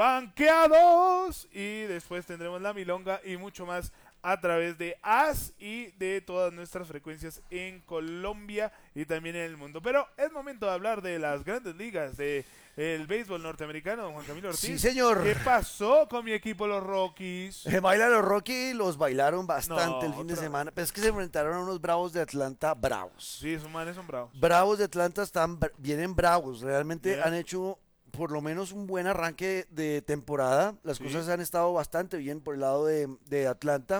banqueados. Y después tendremos la milonga y mucho más a través de A S y de todas nuestras frecuencias en Colombia y también en el mundo. Pero es momento de hablar de las grandes ligas, de el béisbol norteamericano, don Juan Camilo Ortiz. Sí, señor. ¿Qué pasó con mi equipo, los Rockies? Eh, Baila los Rockies, los bailaron bastante No, el fin de otra- semana, pero es que se enfrentaron a unos Bravos de Atlanta bravos. Sí, esos manes son bravos. Bravos de Atlanta están br- vienen bravos, realmente Yeah. han hecho por lo menos un buen arranque de temporada. Las Sí. cosas han estado bastante bien por el lado de, de Atlanta.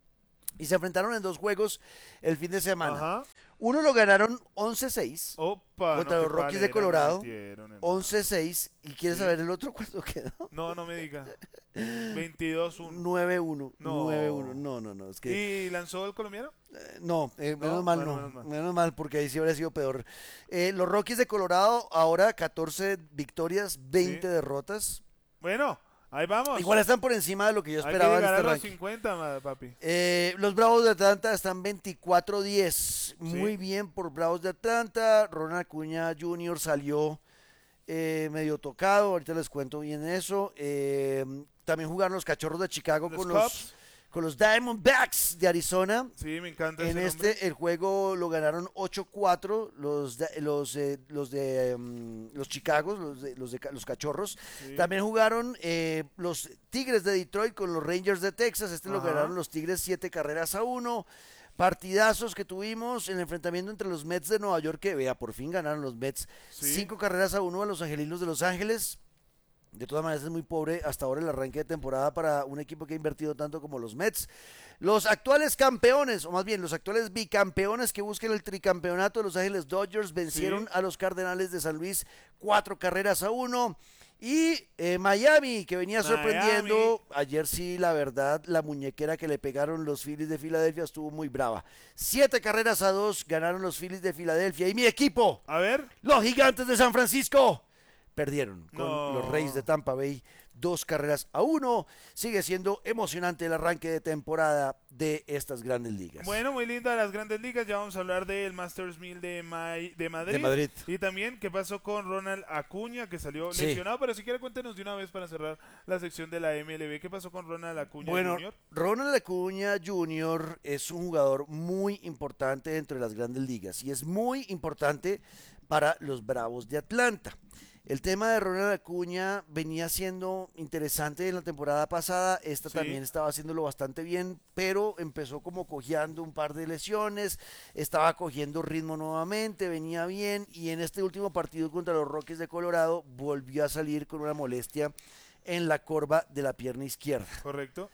Y se enfrentaron en dos juegos el fin de semana. Ajá. Uno lo ganaron once seis Opa, contra no, los qué Rockies de palera Colorado. metieron, hermano. once seis. ¿Y quieres Sí. saber el otro cuánto quedó? No, no me diga. veintidós uno. nueve uno. No. nueve uno. No, no, no. Es que, ¿Y lanzó el colombiano? eh, no, eh, menos No, mal bueno, no. menos mal. Menos mal, porque ahí sí habría sido peor. Eh, los Rockies de Colorado, ahora catorce victorias, veinte Sí. derrotas. Bueno, ahí vamos. Igual están por encima de lo que yo Hay que esperaba en llegar este a los ranking. cincuenta, ma- papi. Eh, los Bravos de Atlanta están veinticuatro diez. Muy bien por Bravos de Atlanta. Ronald Acuña junior salió eh, medio tocado. Ahorita les cuento bien eso. Eh, también jugaron los Cachorros de Chicago Los con Cubs. los, con los Diamondbacks de Arizona. Sí, me encanta En ese este, nombre. el juego lo ganaron ocho cuatro los de, los, eh, los de um, los Chicagos, los de, los, de, ca- los Cachorros. Sí. También jugaron eh, los Tigres de Detroit con los Rangers de Texas. Este lo Ajá. ganaron los Tigres siete carreras a uno. Partidazos que tuvimos en el enfrentamiento entre los Mets de Nueva York, que vea, por fin ganaron los Mets Sí. cinco carreras a uno a los Angelinos de Los Ángeles. De todas maneras es muy pobre hasta ahora el arranque de temporada para un equipo que ha invertido tanto como los Mets. Los actuales campeones, o más bien los actuales bicampeones que buscan el tricampeonato de Los Ángeles Dodgers vencieron Sí. a los Cardenales de San Luis cuatro carreras a uno. Y eh, Miami, que venía sorprendiendo, ayer sí, la verdad, la muñequera que le pegaron los Phillies de Filadelfia estuvo muy brava. Siete carreras a dos ganaron los Phillies de Filadelfia. Y mi equipo, A ver. los Gigantes de San Francisco, perdieron con No. los Reyes de Tampa Bay dos carreras a uno. Sigue siendo emocionante el arranque de temporada de estas grandes ligas. Bueno, muy linda las grandes ligas. Ya vamos a hablar del Masters mil de, May- de Madrid. De Madrid. Y también qué pasó con Ronald Acuña, que salió Sí. lesionado. Pero si quiere cuéntenos de una vez para cerrar la sección de la M L B. ¿Qué pasó con Ronald Acuña Bueno, junior? Ronald Acuña junior es un jugador muy importante dentro de las grandes ligas y es muy importante para los Bravos de Atlanta. El tema de Ronald Acuña venía siendo interesante en la temporada pasada, esta Sí. también estaba haciéndolo bastante bien, pero empezó como cojeando un par de lesiones, estaba cogiendo ritmo nuevamente, venía bien y en este último partido contra los Rockies de Colorado volvió a salir con una molestia en la corva de la pierna izquierda. Correcto.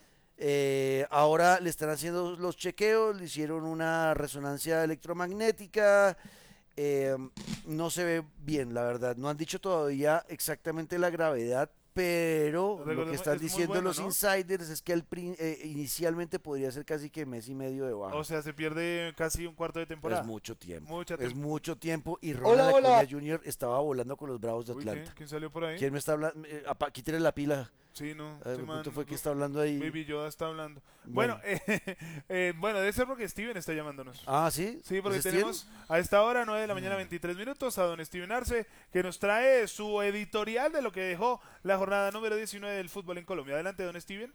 Eh, ahora le están haciendo los chequeos, le hicieron una resonancia electromagnética, eh, no se ve bien, la verdad. No han dicho todavía exactamente la gravedad, pero lo Recordemos, que están es muy diciendo bueno, los ¿no? insiders es que el prin- eh, inicialmente podría ser casi que mes y medio de baja. O sea, se pierde casi un cuarto de temporada. Es mucho tiempo. Mucha es tem- mucho tiempo y Hola, Ronald hola. Acuña junior estaba volando con los Bravos de Uy, ¿qué? Atlanta. ¿Quién salió por ahí? ¿Quién me está hablando? Eh, apa- quítale la pila. Sí, no. A ver, ese man- ¿cuánto fue que está hablando ahí? Baby Yoda está hablando. Bueno, Bueno. eh, eh, bueno, debe ser porque Steven está llamándonos. Ah, ¿sí? Sí, porque ¿Es Steven? tenemos a esta hora, nueve de la mañana, veintitrés minutos, a don Steven Arce, que nos trae su editorial de lo que dejó la jornada número diecinueve del fútbol en Colombia. Adelante, don Steven.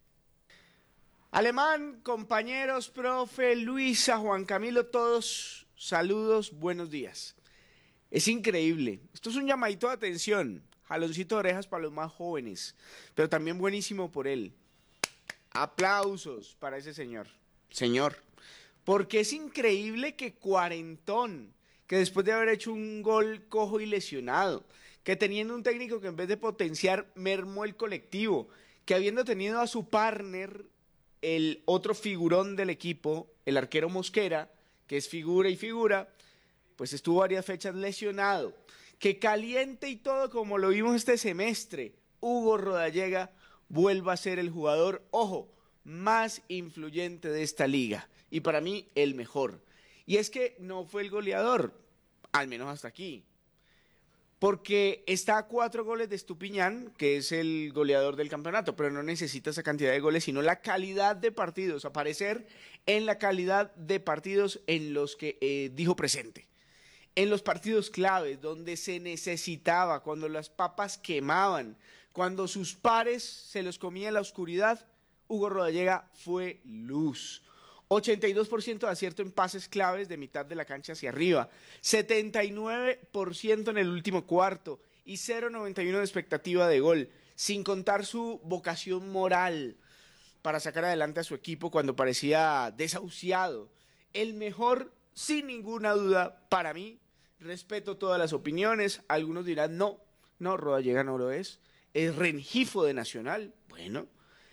Alemán, compañeros, profe, Luisa, Juan Camilo, todos, saludos, buenos días. Es increíble, esto es un llamadito de atención, jaloncito de orejas para los más jóvenes, pero también buenísimo por él. Aplausos para ese señor, señor, porque es increíble que cuarentón, que después de haber hecho un gol cojo y lesionado, que teniendo un técnico que en vez de potenciar mermó el colectivo, que habiendo tenido a su partner, el otro figurón del equipo, el arquero Mosquera, que es figura y figura, pues estuvo varias fechas lesionado, que caliente y todo como lo vimos este semestre, Hugo Rodallega vuelva a ser el jugador, ojo, más influyente de esta liga, y para mí el mejor. Y es que no fue el goleador, al menos hasta aquí. porque está a cuatro goles de Estupiñán, que es el goleador del campeonato, pero no necesita esa cantidad de goles, sino la calidad de partidos, aparecer en la calidad de partidos en los que eh, dijo presente. En los partidos claves, donde se necesitaba, cuando las papas quemaban, cuando sus pares se los comía en la oscuridad, Hugo Rodallega fue luz. ochenta y dos por ciento de acierto en pases claves de mitad de la cancha hacia arriba, setenta y nueve por ciento en el último cuarto y cero coma noventa y uno de expectativa de gol, sin contar su vocación moral para sacar adelante a su equipo cuando parecía desahuciado. El mejor, sin ninguna duda, para mí. Respeto todas las opiniones, algunos dirán no, no, Rodallega no lo es, es Rengifo de Nacional, bueno,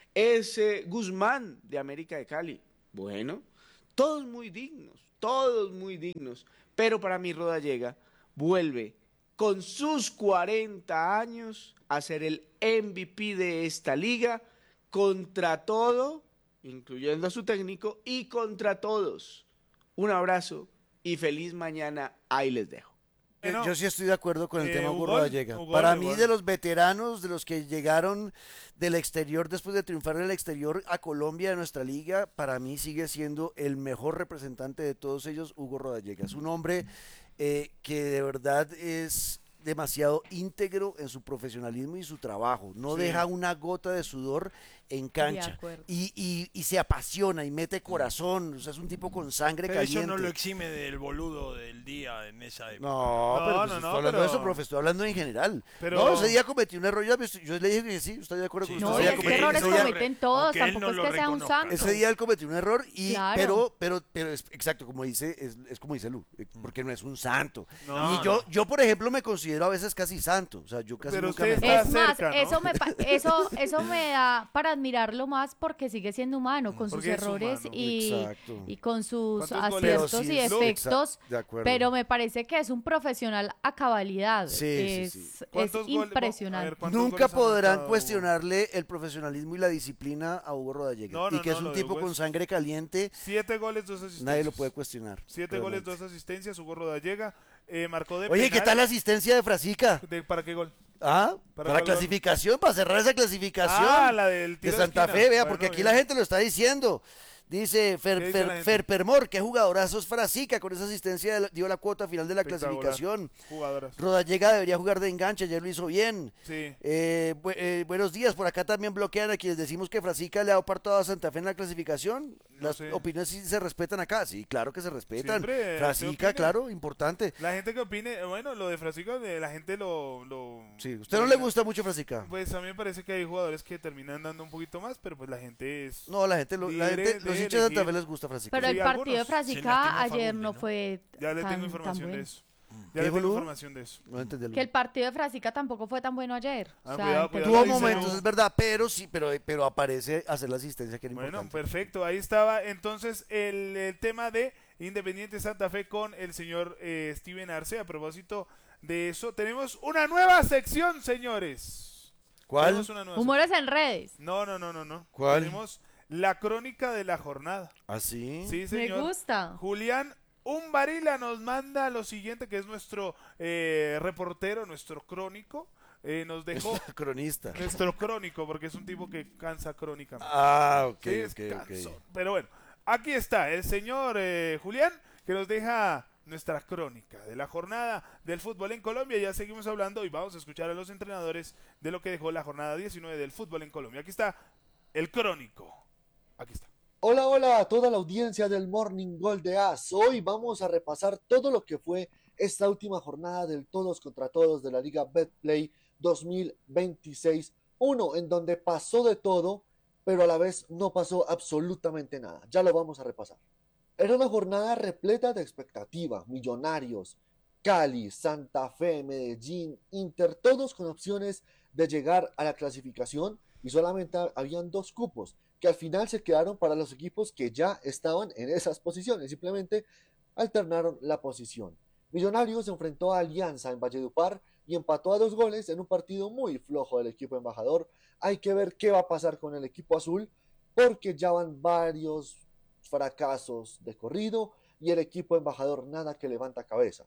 es eh, Guzmán de América de Cali, bueno, todos muy dignos, todos muy dignos, pero para mí Rodallega vuelve con sus cuarenta años a ser el M V P de esta liga, contra todo, incluyendo a su técnico, y contra todos. Un abrazo y feliz mañana, ahí les dejo. Yo, yo sí estoy de acuerdo con el Eh, tema Hugo Hugo, Rodallega. Hugo, Para Hugo. mí, de los veteranos, de los que llegaron del exterior después de triunfar en el exterior a Colombia, de nuestra liga, para mí sigue siendo el mejor representante de todos ellos, Hugo Rodallega. Es un hombre eh, que de verdad es demasiado íntegro en su profesionalismo y su trabajo. No Sí. deja una gota de sudor en cancha. acuerdo. Y, y, y se apasiona y mete corazón. O sea, es un tipo con sangre Pero caliente. eso no lo exime del boludo del día en esa época. No, No, pero no, pues no, estoy hablando pero- de eso, profe, estoy hablando en general. Pero- No, ese día cometí un error, yo, yo le dije que sí, estoy de acuerdo Sí, con No, usted. y ese es día que cometí- errores ese día- cometen todos, aunque él tampoco no es lo que sea un reconozca. santo. Ese día él cometió un error y Claro. pero pero pero es exacto como dice es, es como dice Lu, eh, porque no es un santo. No, y yo no. yo por ejemplo me considero a veces casi santo, o sea, yo casi Pero nunca usted me está Es más, cerca, ¿no? eso, me, pa- eso, eso me da para admirarlo más porque sigue siendo humano, con sus Porque es errores humano. y, Exacto. y con sus ¿Cuántos goles? Pero aciertos sí y es- defectos, exa- de acuerdo. pero me parece que es un profesional a cabalidad. Sí, sí, es sí. es ¿Cuántos goles- a impresionante. ver, ¿cuántos Nunca goles ha podrán marcado Hugo? cuestionarle el profesionalismo y la disciplina a Hugo Rodallega. No, no, y que no, es lo un de tipo Hugo con es- sangre caliente, Siete goles, dos asistencias. nadie lo puede cuestionar. Siete goles, realmente. dos asistencias. Hugo Rodallega eh, marcó de Oye, penal. ¿qué tal la asistencia de Frasica? De- ¿Para qué gol? Ah, ¿Para para, cuál gol? clasificación, para cerrar esa clasificación Ah, la del de tiro de Santa esquina. Fe, vea, Bueno, porque aquí bien. la gente lo está diciendo. Dice Fer, ¿Qué dice Fer, la gente? Fer Permor, qué jugadorazo es Frasica, con esa asistencia de la- dio la cuota final de la Espectacular. clasificación. Jugadoras. Rodallega debería jugar de enganche, ayer lo hizo bien. Sí. Eh, bu- eh, buenos días, por acá también bloquean a quienes decimos que Frasica le ha dado parto a Santa Fe en la clasificación. No Las sé. opiniones sí se respetan acá, sí, claro que se respetan. Siempre, Frasica, usted opine. claro, importante. La gente que opine, eh, bueno, lo de Frasica, de la gente lo... lo Sí, ¿usted no le gusta mucho Frasica? Pues a mí me parece que hay jugadores que terminan dando un poquito más, pero pues la gente es... No, la gente, lo- la libre gente los de hinchas de Santa Fe elegir. les gusta Frasica. Pero Sí, el partido de algunos. Se lastima Frasica ayer Fagunde, no ¿no? fue Ya le tan, tengo tan información bueno. de eso. Ya ¿Qué le dijo tengo Lu? información de eso. No entendí. Que el partido de Frasica tampoco fue tan bueno ayer. Ah, O sea, cuidado, en cuidado, Tuvo dice momentos, Lu. es verdad, pero sí, pero, pero aparece hacer la asistencia que era Bueno, importante. perfecto. Ahí estaba entonces el, el tema de Independiente Santa Fe con el señor eh, Steven Arce. A propósito de eso, tenemos una nueva sección, señores. ¿Cuál? Tenemos una nueva Humores en redes. sección. No, no, no, no, no. ¿Cuál? Tenemos la crónica de la jornada. ¿Ah, sí? Sí, Me señor. gusta. Julián Umbarila nos manda lo siguiente, que es nuestro eh, reportero, nuestro crónico. Eh, nos dejó Cronista. nuestro crónico, porque es un tipo que cansa crónicamente. Ah, ok, Sí, es ok, cansón. ok. Pero bueno, aquí está el señor eh, Julián, que nos deja nuestra crónica de la jornada del fútbol en Colombia. Ya seguimos hablando y vamos a escuchar a los entrenadores de lo que dejó la jornada diecinueve del fútbol en Colombia. Aquí está el crónico. Aquí está. Hola, hola a toda la audiencia del Morning Gol de As. Hoy vamos a repasar todo lo que fue esta última jornada del todos contra todos de la Liga Betplay dos mil veintiséis uno, en donde pasó de todo, pero a la vez no pasó absolutamente nada. Ya lo vamos a repasar. Era una jornada repleta de expectativa. Millonarios, Cali, Santa Fe, Medellín, Inter, todos con opciones de llegar a la clasificación y solamente habían dos cupos que al final se quedaron para los equipos que ya estaban en esas posiciones, simplemente alternaron la posición. Millonarios se enfrentó a Alianza en Valledupar y empató a dos goles en un partido muy flojo del equipo embajador. Hay que ver qué va a pasar con el equipo azul, porque ya van varios fracasos de corrido y el equipo embajador nada que levanta cabeza.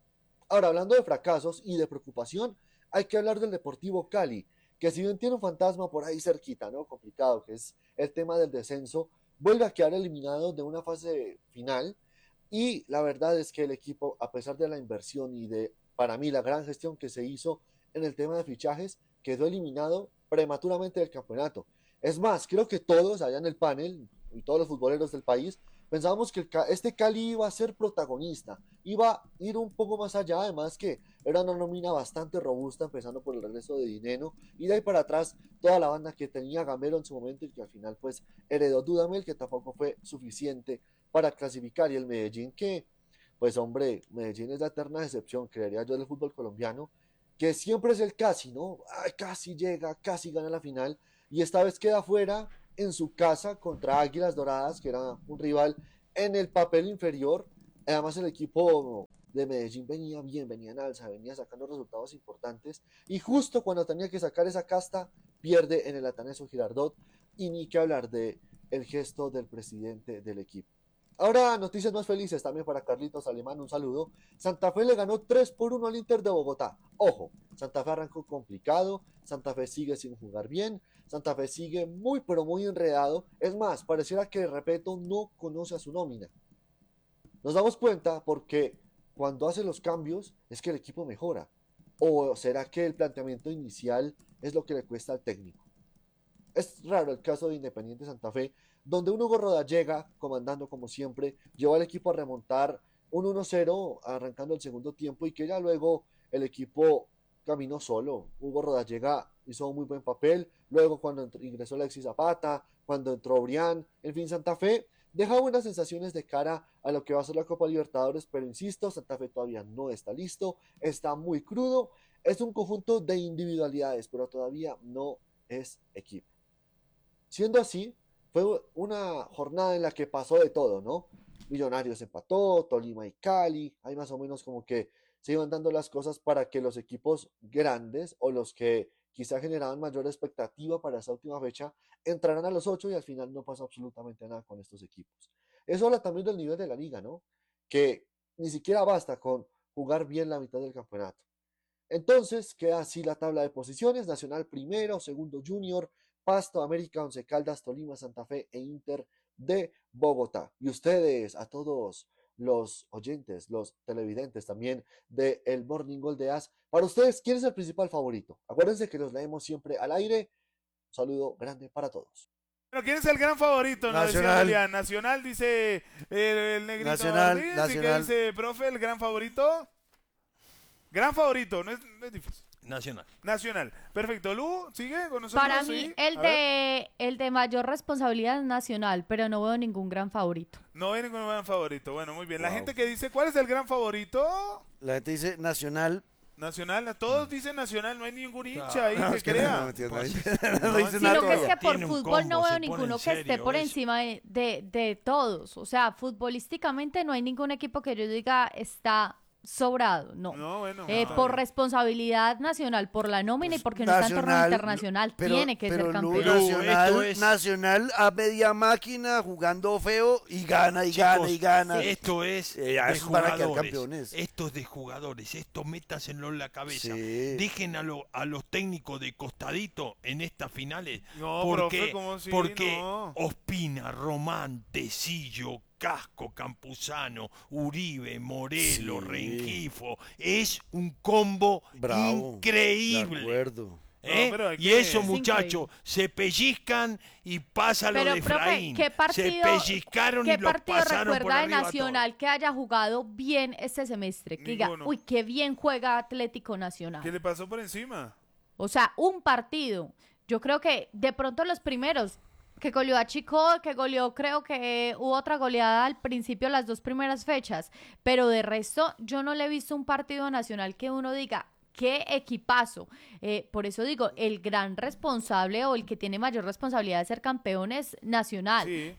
Ahora, hablando de fracasos y de preocupación, hay que hablar del Deportivo Cali, que si bien tiene un fantasma por ahí cerquita, ¿no? Complicado, que es el tema del descenso, vuelve a quedar eliminado de una fase final, y la verdad es que el equipo, a pesar de la inversión y de, para mí, la gran gestión que se hizo en el tema de fichajes, quedó eliminado prematuramente del campeonato. Es más, creo que todos allá en el panel, y todos los futboleros del país, pensábamos que el, este Cali iba a ser protagonista, iba a ir un poco más allá, además que era una nómina bastante robusta, empezando por el regreso de Dineno, y de ahí para atrás toda la banda que tenía Gamero en su momento y que al final pues heredó Dudamel, que tampoco fue suficiente para clasificar, y el Medellín que, pues hombre, Medellín es la eterna decepción, creería yo, del fútbol colombiano, que siempre es el casi, ¿no? Ay, casi llega, casi gana la final, y esta vez queda fuera en su casa contra Águilas Doradas, que era un rival en el papel inferior. Además el equipo de Medellín venía bien, venía en alza, venía sacando resultados importantes, y justo cuando tenía que sacar esa casta, pierde en el Atanasio Girardot, y ni que hablar de el gesto del presidente del equipo. Ahora, noticias más felices también para Carlitos Alemán, un saludo. Santa Fe le ganó tres por uno al Inter de Bogotá. Ojo, Santa Fe arrancó complicado, Santa Fe sigue sin jugar bien, Santa Fe sigue muy pero muy enredado. Es más, pareciera que Repeto no conoce a su nómina. Nos damos cuenta porque cuando hace los cambios es que el equipo mejora. ¿O será que el planteamiento inicial es lo que le cuesta al técnico? Es raro el caso de Independiente Santa Fe, donde un Hugo Rodallega, comandando como siempre, llevó al equipo a remontar un uno cero arrancando el segundo tiempo, y que ya luego el equipo caminó solo. Hugo Rodallega hizo un muy buen papel, luego cuando ingresó Alexis Zapata, cuando entró Brián, en fin, Santa Fe deja buenas sensaciones de cara a lo que va a ser la Copa Libertadores, pero insisto, Santa Fe todavía no está listo, está muy crudo, es un conjunto de individualidades, pero todavía no es equipo. Siendo así, fue una jornada en la que pasó de todo, ¿no? Millonarios empató, Tolima y Cali, ahí más o menos como que se iban dando las cosas para que los equipos grandes o los que quizá generaban mayor expectativa para esa última fecha entraran a los ocho, y al final no pasó absolutamente nada con estos equipos. Eso habla también del nivel de la liga, ¿no? Que ni siquiera basta con jugar bien la mitad del campeonato. Entonces queda así la tabla de posiciones: Nacional primero, segundo Junior, Pasto, América, Once Caldas, Tolima, Santa Fe e Inter de Bogotá. Y ustedes, a todos los oyentes, los televidentes también de el Morning Gol de A S, para ustedes, ¿quién es el principal favorito? Acuérdense que los leemos siempre al aire. Un saludo grande para todos. Bueno, ¿quién es el gran favorito? No decía Julián. Nacional, dice el, el negrito Nacional, Martínez. Nacional. ¿Y qué dice, profe, el gran favorito? Gran favorito, no es, no es difícil. Nacional. Nacional. Perfecto. Lu, ¿sigue con nosotros? Para Sí. mí, el A ver. de, el de mayor responsabilidad es Nacional, pero no veo ningún gran favorito. No hay ningún gran favorito. Bueno, muy bien. La Wow. gente que dice, ¿cuál es el gran favorito? La gente dice Nacional. Nacional. Todos dicen Nacional. No hay ningún hincha No, ahí no, que es que crea. no, tío, no hay- Pues, no no, dice sí, nada Sino que es que por Tiene un fútbol no combo, veo se pone ninguno en que esté serio por eso. encima de, de, de todos. O sea, futbolísticamente no hay ningún equipo que yo diga está sobrado, no. No, bueno. Eh, está por bien. responsabilidad nacional, por la nómina y porque no está en torneo internacional, pero- tiene que pero ser Lu, campeón. Nacional, esto es- Nacional a media máquina, jugando feo, y gana, y Chicos, gana, y gana. Esto es Eh, ya de esos van a quedar jugadores. campeones. Esto es de jugadores. Esto métaselo en la cabeza. Sí. Dejen a, lo- a los técnicos de costadito en estas finales. No, porque profe, ¿cómo así? porque No. Ospina, Román, Tecillo, Casco, Campuzano, Uribe, Morelo, Sí. Rengifo. Es un combo Bravo. increíble. De acuerdo. ¿Eh? No, pero hay y que- esos Es muchachos se pellizcan y pasa lo Pero, de profe, Efraín. ¿qué se partido, pellizcaron ¿qué y lo partido pasaron por recuerda de arriba a Nacional que haya jugado bien este semestre? Que diga, Ninguno. uy, qué bien juega Atlético Nacional. ¿Qué le pasó por encima? O sea, un partido. Yo creo que de pronto los primeros, que goleó a Chico, que goleó, creo que hubo otra goleada al principio, las dos primeras fechas. Pero de resto, yo no le he visto un partido nacional que uno diga, qué equipazo. Eh, por eso digo, el gran responsable o el que tiene mayor responsabilidad de ser campeón es Nacional. Sí.